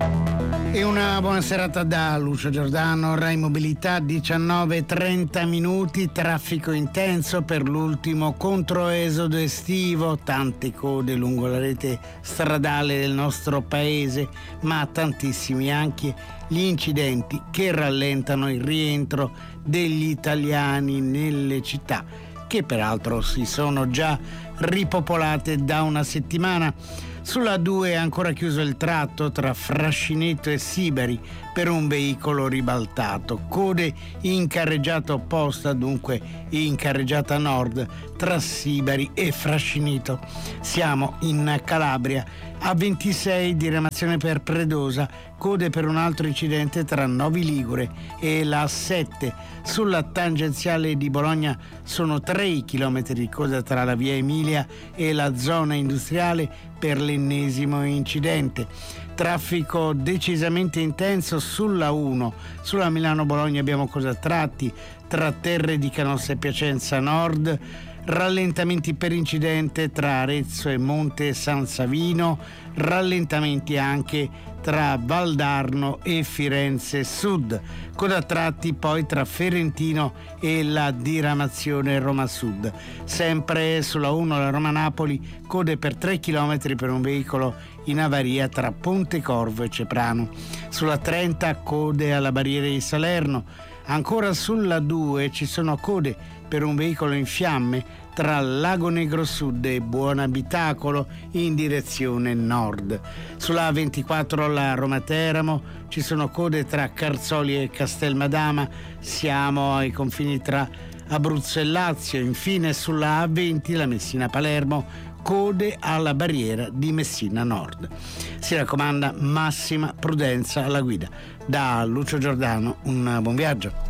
E una buona serata da Lucio Giordano. Rai Mobilità, diciannove e trenta minuti, traffico intenso per l'ultimo controesodo estivo, tante code lungo la rete stradale del nostro paese, ma tantissimi anche gli incidenti che rallentano il rientro degli italiani nelle città, che peraltro si sono già ripopolate da una settimana. Sulla due è ancora chiuso il tratto tra Frascineto e Sibari per un veicolo ribaltato. Code in carreggiata opposta, dunque in carreggiata nord, tra Sibari e Frascineto. Siamo in Calabria. A ventisei diramazione per Predosa, code per un altro incidente tra Novi Ligure e la A sette. Sulla tangenziale di Bologna sono tre chilometri di coda tra la via Emilia e la zona industriale per l'ennesimo incidente. Traffico decisamente intenso sulla uno. Sulla Milano-Bologna abbiamo coda a tratti tra Terre di Canossa e Piacenza Nord. Rallentamenti per incidente tra Arezzo e Monte San Savino, rallentamenti anche tra Valdarno e Firenze Sud, coda a tratti poi tra Ferentino e la diramazione Roma Sud. Sempre sulla uno la Roma-Napoli, code per tre chilometri per un veicolo in avaria tra Pontecorvo e Ceprano. Sulla trenta code alla barriera di Salerno. Ancora sulla due ci sono code per un veicolo in fiamme tra Lago Negro Sud e Buonabitacolo in direzione nord. Sulla A ventiquattro la Roma-Teramo ci sono code tra Carzoli e Castelmadama, siamo ai confini tra Abruzzo e Lazio. Infine sulla A venti la Messina-Palermo, code alla barriera di Messina Nord. Si raccomanda massima prudenza alla guida. Da Lucio Giordano un buon viaggio.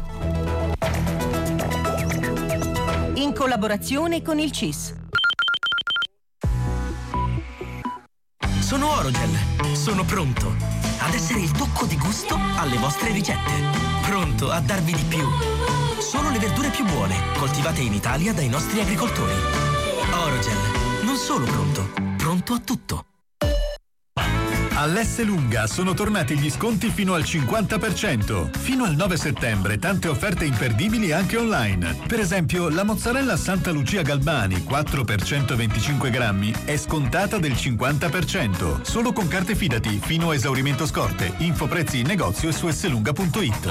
In collaborazione con il C I S. Sono Orogel, sono pronto ad essere il tocco di gusto alle vostre ricette. Pronto a darvi di più. Solo le verdure più buone, coltivate in Italia dai nostri agricoltori. Orogel, non solo pronto, pronto a tutto. All'Esselunga sono tornati gli sconti fino al cinquanta per cento. Fino al nove settembre tante offerte imperdibili anche online. Per esempio la mozzarella Santa Lucia Galbani quattro per centoventicinque grammi è scontata del cinquanta per cento. Solo con carte Fidati fino a esaurimento scorte. Info prezzi in negozio e su esselunga punto it.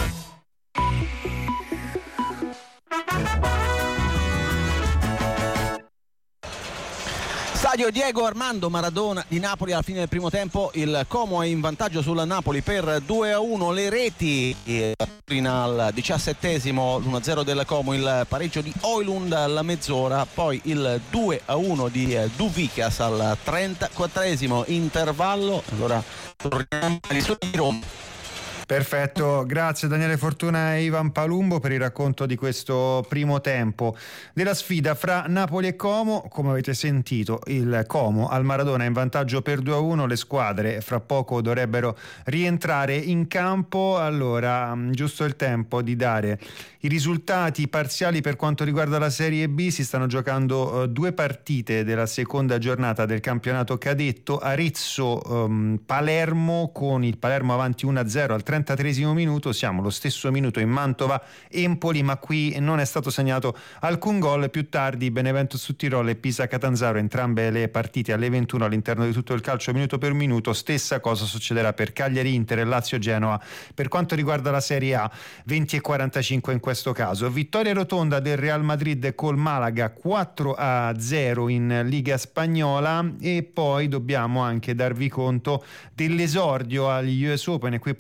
Stadio Diego Armando Maradona di Napoli. Alla fine del primo tempo il Como è in vantaggio sul Napoli per due a uno. Le reti al diciassettesimo, l'uno a zero del Como, il pareggio di Oilund alla mezz'ora, poi il due a uno di Duvicas al trentaquattresimo intervallo. Allora torniamo agli studi di Roma. Perfetto, grazie Daniele Fortuna e Ivan Palumbo per il racconto di questo primo tempo della sfida fra Napoli e Como. Come avete sentito, il Como al Maradona è in vantaggio per due a uno, le squadre fra poco dovrebbero rientrare in campo. Allora, giusto il tempo di dare i risultati parziali per quanto riguarda la Serie B. Si stanno giocando uh, due partite della seconda giornata del campionato cadetto. Arezzo um, Palermo, con il Palermo avanti uno a zero al trentatreesimo minuto. Siamo allo stesso minuto in Mantova Empoli, ma qui non è stato segnato alcun gol. Più tardi Benevento Sudtirolo e Pisa Catanzaro, entrambe le partite alle ventuno all'interno di tutto il calcio minuto per minuto. Stessa cosa succederà per Cagliari Inter e Lazio Genoa per quanto riguarda la Serie A, venti e quarantacinque in questo caso. Vittoria rotonda del Real Madrid col Malaga quattro a zero in Liga Spagnola. E poi dobbiamo anche darvi conto dell'esordio agli U S Open, e qui parliamo di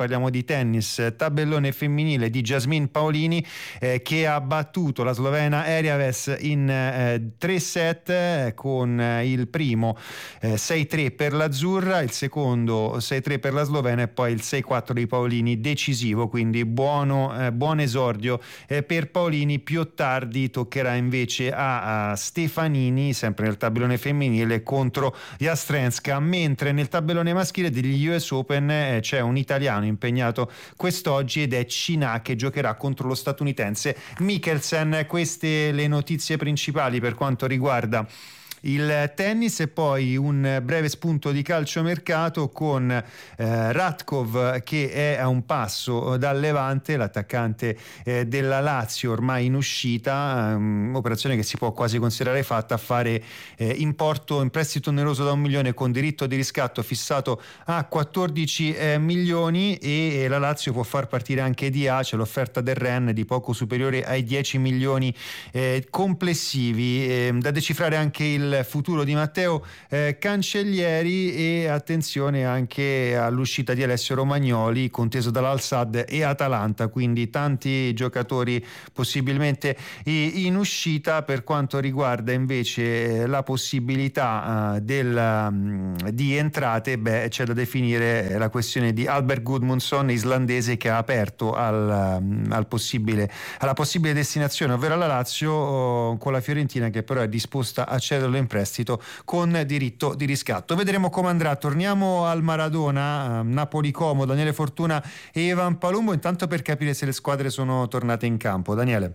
tennis tabellone femminile di Jasmine Paolini eh, che ha battuto la slovena Eriaves in eh, tre set eh, con eh, il primo eh, sei tre per l'azzurra, il secondo sei tre per la slovena e poi il sei quattro di Paolini decisivo, quindi buono, eh, buon esordio eh, per Paolini. Più tardi toccherà invece a, a Stefanini, sempre nel tabellone femminile, contro Jastrenska, mentre nel tabellone maschile degli U S Open eh, c'è un italiano impegnato quest'oggi ed è Cina, che giocherà contro lo statunitense Mikkelsen. Queste le notizie principali per quanto riguarda il tennis, e poi un breve spunto di calciomercato con eh, Radkov che è a un passo dal Levante, l'attaccante eh, della Lazio ormai in uscita, um, operazione che si può quasi considerare fatta, a fare eh, importo in prestito oneroso da un milione con diritto di riscatto fissato a quattordici eh, milioni e, e la Lazio può far partire anche Di A, c'è l'offerta del Rennes di poco superiore ai dieci milioni eh, complessivi, eh, da decifrare anche il futuro di Matteo eh, Cancellieri, e attenzione anche all'uscita di Alessio Romagnoli, conteso dall'Al-Sadd e Atalanta, quindi tanti giocatori possibilmente in uscita. Per quanto riguarda invece la possibilità uh, del, um, di entrate, beh, c'è da definire la questione di Albert Gudmundsson, islandese, che ha aperto al, um, al possibile, alla possibile destinazione, ovvero alla Lazio, uh, con la Fiorentina che però è disposta a cederlo in prestito con diritto di riscatto. Vedremo come andrà. Torniamo al Maradona, Napoli-Como, Daniele Fortuna e Ivan Palumbo, intanto per capire se le squadre sono tornate in campo. Daniele.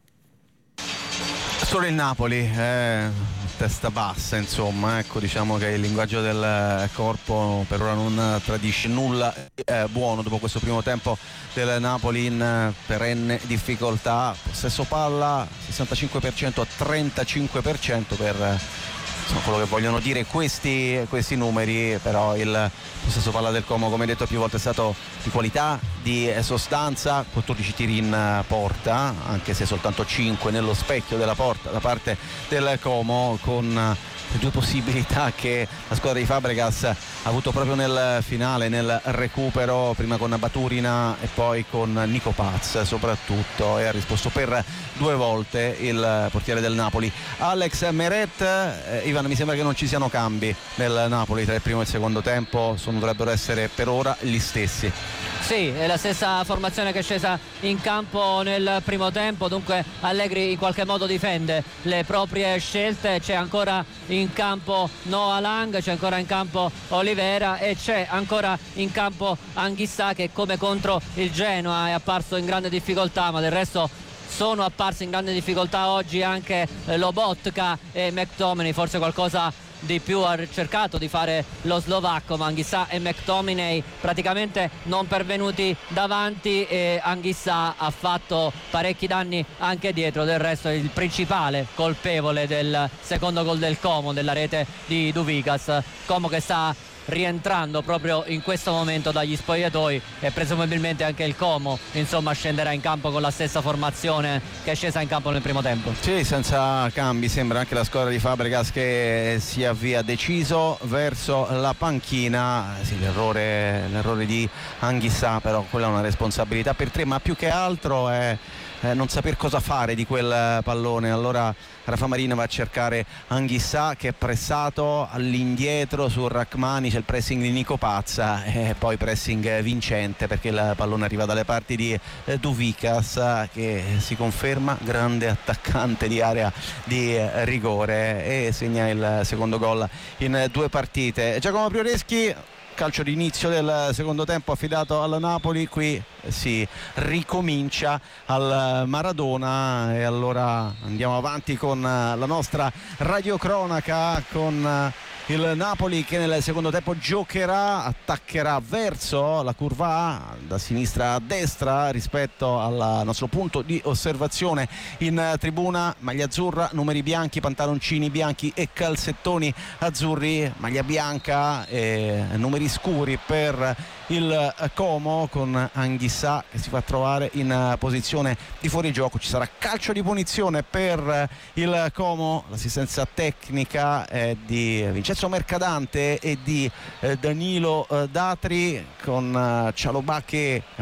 Solo il Napoli, eh, testa bassa, insomma, ecco, diciamo che il linguaggio del corpo per ora non tradisce nulla eh, buono dopo questo primo tempo del Napoli in perenne difficoltà. Possesso palla sessantacinque per cento a trentacinque per cento per insomma, quello che vogliono dire questi, questi numeri, però il possesso palla del Como, come detto più volte, è stato di qualità, di sostanza. quattordici tiri in porta, anche se soltanto cinque nello specchio della porta da parte del Como, con le due possibilità che la squadra di Fabregas ha avuto proprio nel finale, nel recupero, prima con Baturina e poi con Nico Paz soprattutto, e ha risposto per due volte il portiere del Napoli Alex Meret. eh, Ivan, mi sembra che non ci siano cambi nel Napoli tra il primo e il secondo tempo, sono, dovrebbero essere per ora gli stessi. Sì, è la stessa formazione che è scesa in campo nel primo tempo, dunque Allegri in qualche modo difende le proprie scelte. C'è ancora in campo Noah Lang, c'è ancora in campo Olivera e c'è ancora in campo Anghissà, che come contro il Genoa è apparso in grande difficoltà, ma del resto sono apparsi in grande difficoltà oggi anche Lobotka e McTominay. Forse qualcosa di più ha cercato di fare lo slovacco, ma Anghissà e McTominay praticamente non pervenuti davanti, e Anghissà ha fatto parecchi danni anche dietro. Del resto è il principale colpevole del secondo gol del Como, della rete di Duvikas. Como che sta rientrando proprio in questo momento dagli spogliatoi, e presumibilmente anche il Como insomma scenderà in campo con la stessa formazione che è scesa in campo nel primo tempo. Sì, senza cambi. Sembra anche la squadra di Fabregas che si avvia deciso verso la panchina. Sì, l'errore, l'errore di Anghissà, però quella è una responsabilità per tre, ma più che altro è Eh, non saper cosa fare di quel pallone. Allora Rafa Marina va a cercare Anghissà, che è pressato all'indietro su Rachmani, c'è il pressing di Nico Pazza e poi pressing vincente perché il pallone arriva dalle parti di eh, Duvikas, che si conferma grande attaccante di area di eh, rigore e segna il secondo gol in due partite. Giacomo Prioreschi, calcio di inizio del secondo tempo affidato al Napoli, qui si ricomincia al Maradona e allora andiamo avanti con la nostra radiocronaca con il Napoli che nel secondo tempo giocherà, attaccherà verso la curva A da sinistra a destra rispetto al nostro punto di osservazione in tribuna. Maglia azzurra, numeri bianchi, pantaloncini bianchi e calzettoni azzurri, maglia bianca e numeri scuri per il Como, con Anghissà che si fa trovare in posizione di fuorigioco. Ci sarà calcio di punizione per il Como, l'assistenza tecnica è di Vincenzo Mercadante e di Danilo Datri, con Cialobà che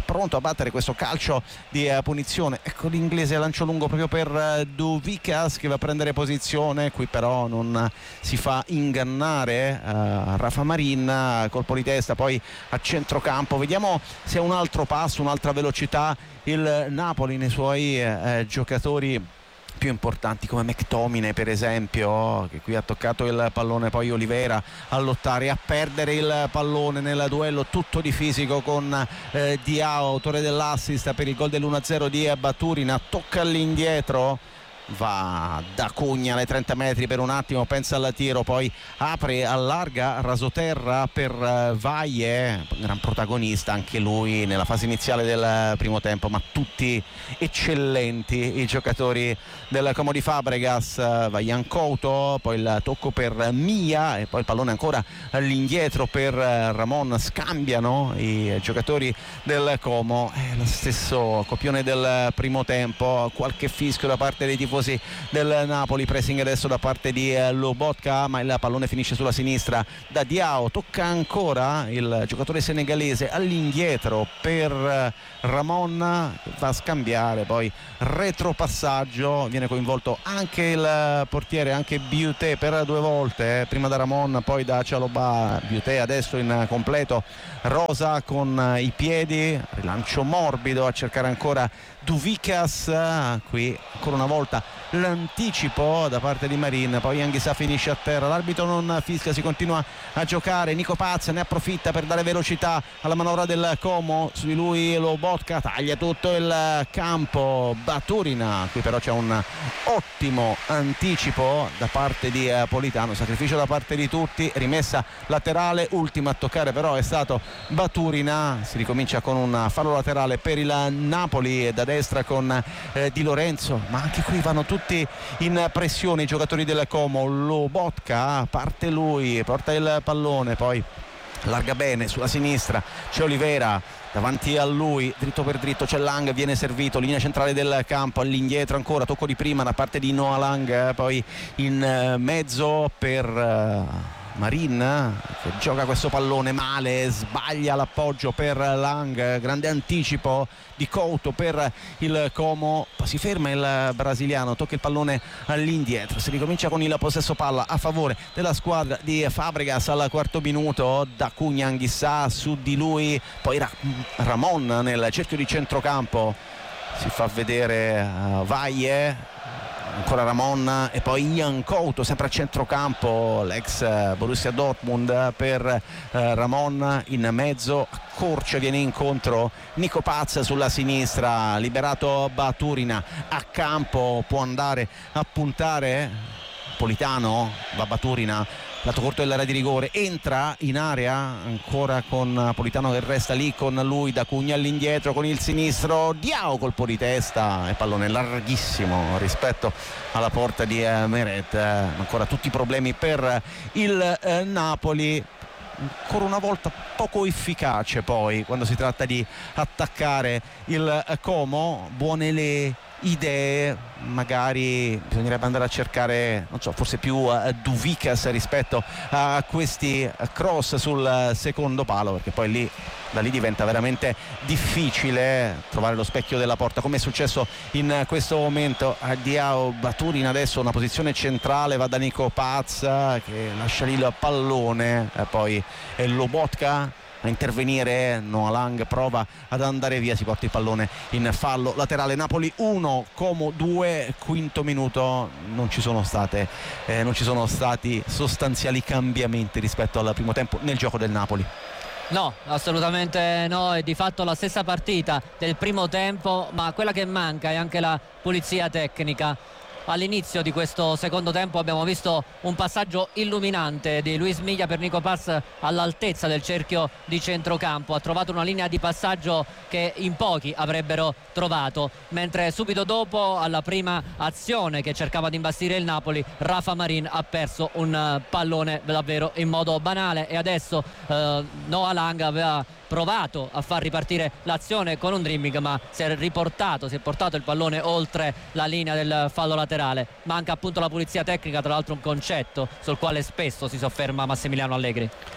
pronto a battere questo calcio di eh, punizione. Ecco l'inglese lancio lungo proprio per eh, Douvikas, che va a prendere posizione, qui però non si fa ingannare eh, Rafa Marin, colpo di testa poi a centrocampo. Vediamo se ha un altro passo, un'altra velocità il Napoli nei suoi eh, giocatori più importanti come McTominay per esempio, che qui ha toccato il pallone, poi Olivera a lottare, a perdere il pallone nel duello tutto di fisico con eh, Diao, autore dell'assist per il gol dell'uno a zero di Baturina. Tocca all'indietro, va da Cugna alle trenta metri per un attimo, pensa al tiro, poi apre, allarga rasoterra per uh, Vaie, gran protagonista anche lui nella fase iniziale del primo tempo, ma tutti eccellenti i giocatori del Como di Fabregas. uh, Vajan Couto, poi il tocco per Mia e poi il pallone ancora all'indietro per uh, Ramon. Scambiano i giocatori del Como, eh, lo stesso copione del primo tempo, qualche fischio da parte dei tifosi del Napoli, pressing adesso da parte di Lobotka, ma il pallone finisce sulla sinistra da Diao. Tocca ancora il giocatore senegalese all'indietro per Ramon, che va a scambiare, poi retropassaggio, viene coinvolto anche il portiere, anche Biuté per due volte, eh, prima da Ramon poi da Cialobà. Biuté adesso in completo, Rosa con i piedi, rilancio morbido a cercare ancora Douvikas, qui ancora una volta l'anticipo da parte di Marin, poi Anghissà finisce a terra, l'arbitro non fischia, si continua a giocare. Nico Paz ne approfitta per dare velocità alla manovra del Como, su di lui Lobotka, taglia tutto il campo Baturina, qui però c'è un ottimo anticipo da parte di Politano, sacrificio da parte di tutti, rimessa laterale, ultima a toccare però è stato Baturina. Si ricomincia con un fallo laterale per il Napoli da destra con eh, Di Lorenzo, ma anche qui vanno tutti in pressione i giocatori del Como. Lobotka parte lui, porta il pallone, poi larga bene sulla sinistra, c'è Olivera davanti a lui, dritto per dritto c'è Lang, viene servito, linea centrale del campo, all'indietro ancora, tocco di prima da parte di Noah Lang, poi in mezzo per Marin, che gioca questo pallone male, sbaglia l'appoggio per Lang, grande anticipo di Couto per il Como, si ferma il brasiliano, tocca il pallone all'indietro, si ricomincia con il possesso palla a favore della squadra di Fabregas al quarto minuto, da Cugna Anghissà, su di lui poi Ra- Ramon nel cerchio di centrocampo, si fa vedere uh, Vaie, ancora Ramon e poi Ian Couto sempre a centrocampo, l'ex Borussia Dortmund per eh, Ramon in mezzo, accorcia, viene incontro Nico Paz sulla sinistra, liberato Baturina, a campo può andare a puntare Politano, va Baturina, lato corto dell'area di rigore, entra in area ancora con Politano che resta lì con lui, da Cugna all'indietro con il sinistro, Diao colpo di testa e pallone larghissimo rispetto alla porta di eh, Meret, eh, ancora tutti i problemi per il eh, Napoli, ancora una volta poco efficace poi quando si tratta di attaccare il eh, Como, buone le idee, magari bisognerebbe andare a cercare, non so, forse più uh, Douvikas rispetto a questi uh, cross sul uh, secondo palo, perché poi lì da lì diventa veramente difficile trovare lo specchio della porta, come è successo in questo momento a Diao. Baturina adesso una posizione centrale, va da Nico Paz che lascia lì il pallone, e poi è Lobotka a intervenire, Noah Lang prova ad andare via, si porta il pallone in fallo laterale. Napoli uno, Como due, quinto minuto, non ci sono state eh, non ci sono stati sostanziali cambiamenti rispetto al primo tempo nel gioco del Napoli. No, assolutamente no, è di fatto la stessa partita del primo tempo, ma quella che manca è anche la pulizia tecnica. All'inizio di questo secondo tempo abbiamo visto un passaggio illuminante di Luis Milla per Nico Paz all'altezza del cerchio di centrocampo, ha trovato una linea di passaggio che in pochi avrebbero trovato, mentre subito dopo, alla prima azione che cercava di imbastire il Napoli, Rafa Marin ha perso un pallone davvero in modo banale, e adesso eh, Noah Lang aveva provato a far ripartire l'azione con un dribbling, ma si è riportato, si è portato il pallone oltre la linea del fallo laterale. Manca appunto la pulizia tecnica, tra l'altro un concetto sul quale spesso si sofferma Massimiliano Allegri.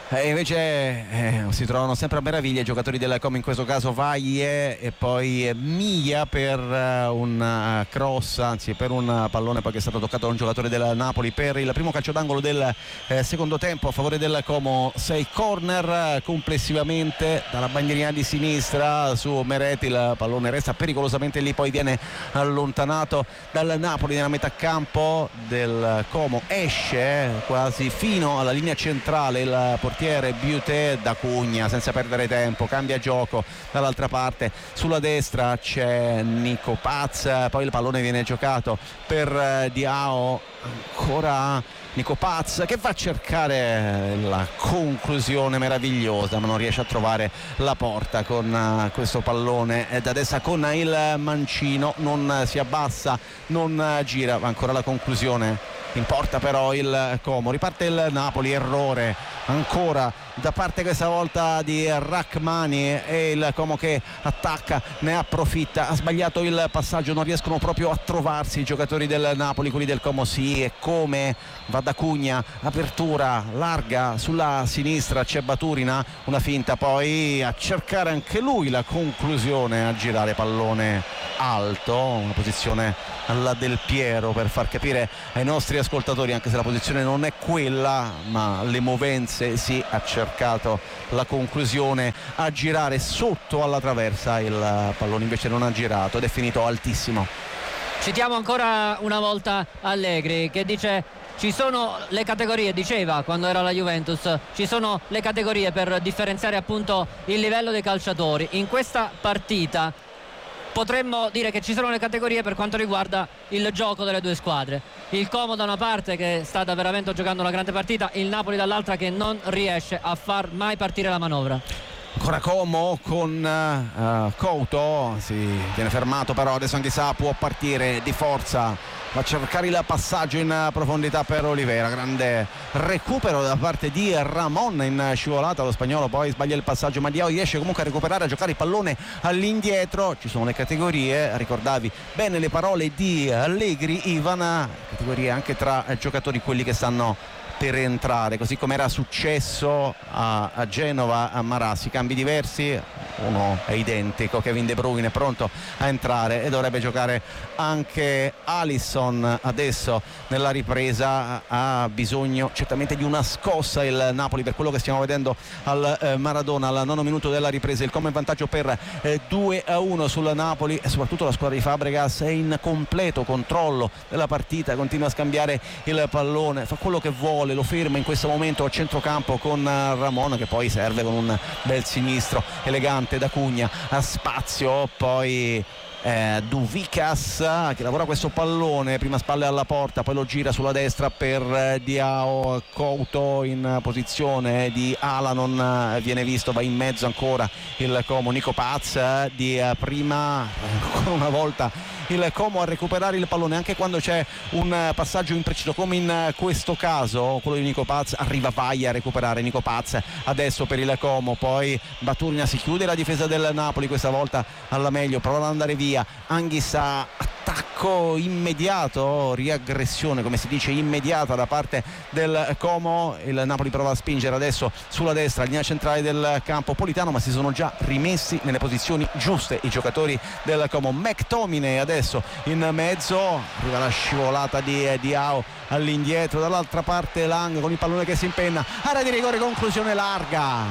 E invece eh, si trovano sempre a meraviglia i giocatori del Como, in questo caso Vaglie e poi Miglia per uh, un uh, cross, anzi per un pallone poi che è stato toccato da un giocatore del Napoli per il primo calcio d'angolo del eh, secondo tempo a favore del Como. Sei corner complessivamente dalla bandierina di sinistra su Meret, il pallone resta pericolosamente lì, poi viene allontanato dal Napoli nella metà campo del Como, esce quasi fino alla linea centrale il portiere Buté, da Cugna senza perdere tempo cambia gioco dall'altra parte, sulla destra c'è Nico Paz, poi il pallone viene giocato per Diao, ancora Nico Paz che va a cercare la conclusione meravigliosa ma non riesce a trovare la porta con questo pallone da destra con il mancino, non si abbassa, non gira, ma ancora la conclusione in porta però il Como. Riparte il Napoli, errore ancora da parte questa volta di Rachmani e il Como che attacca, ne approfitta, ha sbagliato il passaggio, non riescono proprio a trovarsi i giocatori del Napoli, quelli del Como sì, e come va da Cugna, apertura larga sulla sinistra, c'è Baturina, una finta, poi a cercare anche lui la conclusione, a girare pallone alto, una posizione alla Del Piero per far capire ai nostri ascoltatori, anche se la posizione non è quella ma le movenze sì, ha cercato la conclusione, a girare sotto alla traversa, il pallone invece non ha girato ed è finito altissimo. Citiamo ancora una volta Allegri che dice: ci sono le categorie, diceva quando era la Juventus, ci sono le categorie per differenziare appunto il livello dei calciatori. In questa partita potremmo dire che ci sono le categorie per quanto riguarda il gioco delle due squadre. Il Como da una parte che sta veramente giocando una grande partita, il Napoli dall'altra che non riesce a far mai partire la manovra. Ancora Como con uh, Couto, si viene fermato però adesso Anghissà può partire di forza, va a cercare il passaggio in profondità per Olivera, grande recupero da parte di Ramon in scivolata, lo spagnolo poi sbaglia il passaggio ma Diao riesce comunque a recuperare, a giocare il pallone all'indietro. Ci sono le categorie, ricordavi bene le parole di Allegri Ivan, categorie anche tra giocatori quelli che stanno per entrare, così come era successo a, a Genova, a Marassi, cambi diversi, uno è identico, Kevin De Bruyne è pronto a entrare e dovrebbe giocare anche Alisson adesso nella ripresa, ha bisogno certamente di una scossa il Napoli per quello che stiamo vedendo al eh, Maradona al nono minuto della ripresa, il Como in vantaggio per eh, due a uno sul Napoli e soprattutto la squadra di Fabregas è in completo controllo della partita, continua a scambiare il pallone, fa quello che vuole, lo ferma in questo momento a centrocampo con Ramon che poi serve con un bel sinistro elegante da Cugna, a spazio poi eh, Duvicas che lavora questo pallone, prima spalle alla porta poi lo gira sulla destra per eh, Diao, Couto in posizione di ala, non viene visto, va in mezzo ancora il Como, Nico Paz eh, di eh, prima, ancora una volta il Como a recuperare il pallone anche quando c'è un passaggio impreciso come in questo caso quello di Nico Paz, arriva Vaglia a recuperare Nico Paz adesso per il Como, poi Baturina, si chiude la difesa del Napoli questa volta alla meglio, prova ad andare via Anghissà, attacco immediato, riaggressione come si dice immediata da parte del Como, il Napoli prova a spingere adesso sulla destra, linea centrale del campo Politano, ma si sono già rimessi nelle posizioni giuste i giocatori del Como. McTominay adesso in mezzo, arriva la scivolata di Diao all'indietro, dall'altra parte Lang con il pallone che si impenna, area di rigore, conclusione larga,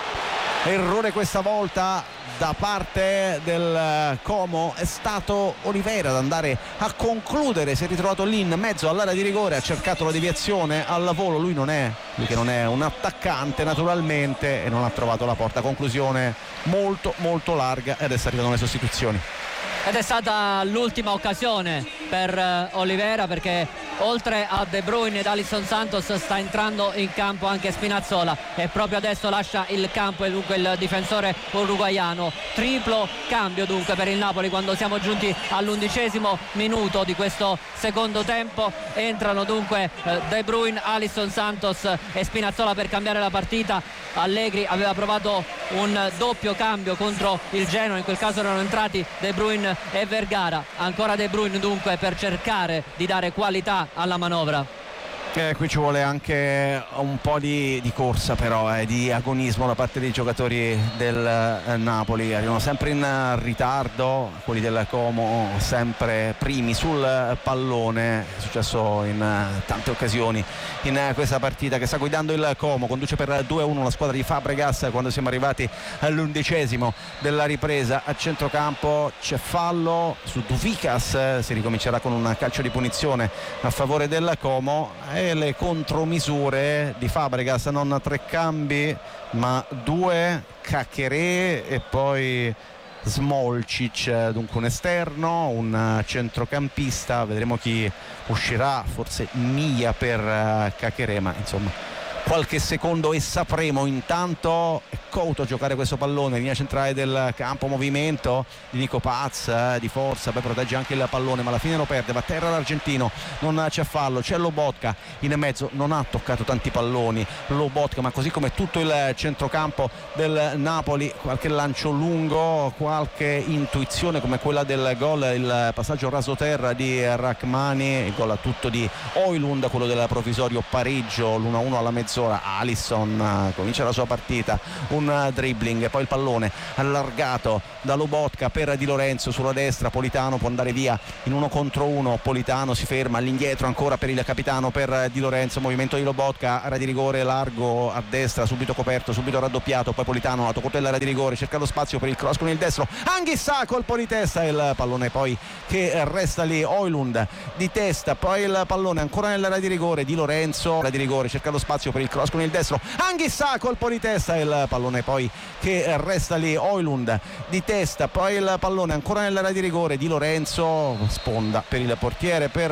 errore questa volta da parte del Como, è stato Olivera ad andare a concludere, si è ritrovato lì in mezzo all'area di rigore, ha cercato la deviazione al volo, lui non è lui che non è un attaccante naturalmente e non ha trovato la porta, conclusione molto molto larga e adesso arrivano le sostituzioni. Ed è stata l'ultima occasione per Olivera perché oltre a De Bruyne ed Alisson Santos sta entrando in campo anche Spinazzola e proprio adesso lascia il campo e dunque il difensore uruguaiano. Triplo cambio dunque per il Napoli quando siamo giunti all'undicesimo minuto di questo secondo tempo. Entrano dunque De Bruyne, Alisson Santos e Spinazzola per cambiare la partita. Allegri aveva provato un doppio cambio contro il Genoa, in quel caso erano entrati De Bruyne e Vergara, ancora De Bruyne dunque per cercare di dare qualità alla manovra. Eh, qui ci vuole anche un po' di, di corsa però, eh, di agonismo da parte dei giocatori del eh, Napoli. Arrivano sempre in ritardo, quelli del Como sempre primi sul pallone. È successo in eh, tante occasioni in eh, questa partita che sta guidando il Como. Conduce per due a uno la squadra di Fabregas quando siamo arrivati all'undicesimo della ripresa. A centrocampo c'è fallo su Duvikas, si ricomincerà con un calcio di punizione a favore del Como. E le contromisure di Fabregas, non tre cambi ma due, Caqueré e poi Smolcic, dunque un esterno, un centrocampista. Vedremo chi uscirà, forse Mia per Caqueré, ma insomma qualche secondo e sapremo. Intanto è Couto a giocare questo pallone, linea centrale del campo, movimento di Nico Paz, eh, di forza, poi protegge anche il pallone ma alla fine lo perde, va a terra l'argentino, non c'è fallo, c'è Lobotka in mezzo, non ha toccato tanti palloni Lobotka, ma così come tutto il centrocampo del Napoli. Qualche lancio lungo, qualche intuizione come quella del gol, il passaggio rasoterra di Rachmani, il gol tutto di Højlund, quello del provvisorio pareggio, l'uno a uno alla mezz'ora. Alisson comincia la sua partita, un dribbling, poi il pallone allargato da Lobotka per Di Lorenzo sulla destra, Politano può andare via in uno contro uno, Politano si ferma all'indietro ancora per il capitano, per Di Lorenzo, movimento di Lobotka, area di rigore largo a destra, subito coperto, subito raddoppiato, poi Politano lato corto dell'area di rigore, cerca lo spazio per il cross con il destro, Anghissà colpo di testa, il pallone poi che resta lì, Højlund di testa, poi il pallone ancora nell'area di rigore, Di Lorenzo, area di rigore, cerca lo spazio per il cross con il destro, Anghissà colpo di testa, il pallone poi che resta lì, Højlund di testa, poi il pallone ancora nell'area di rigore, Di Lorenzo sponda per il portiere per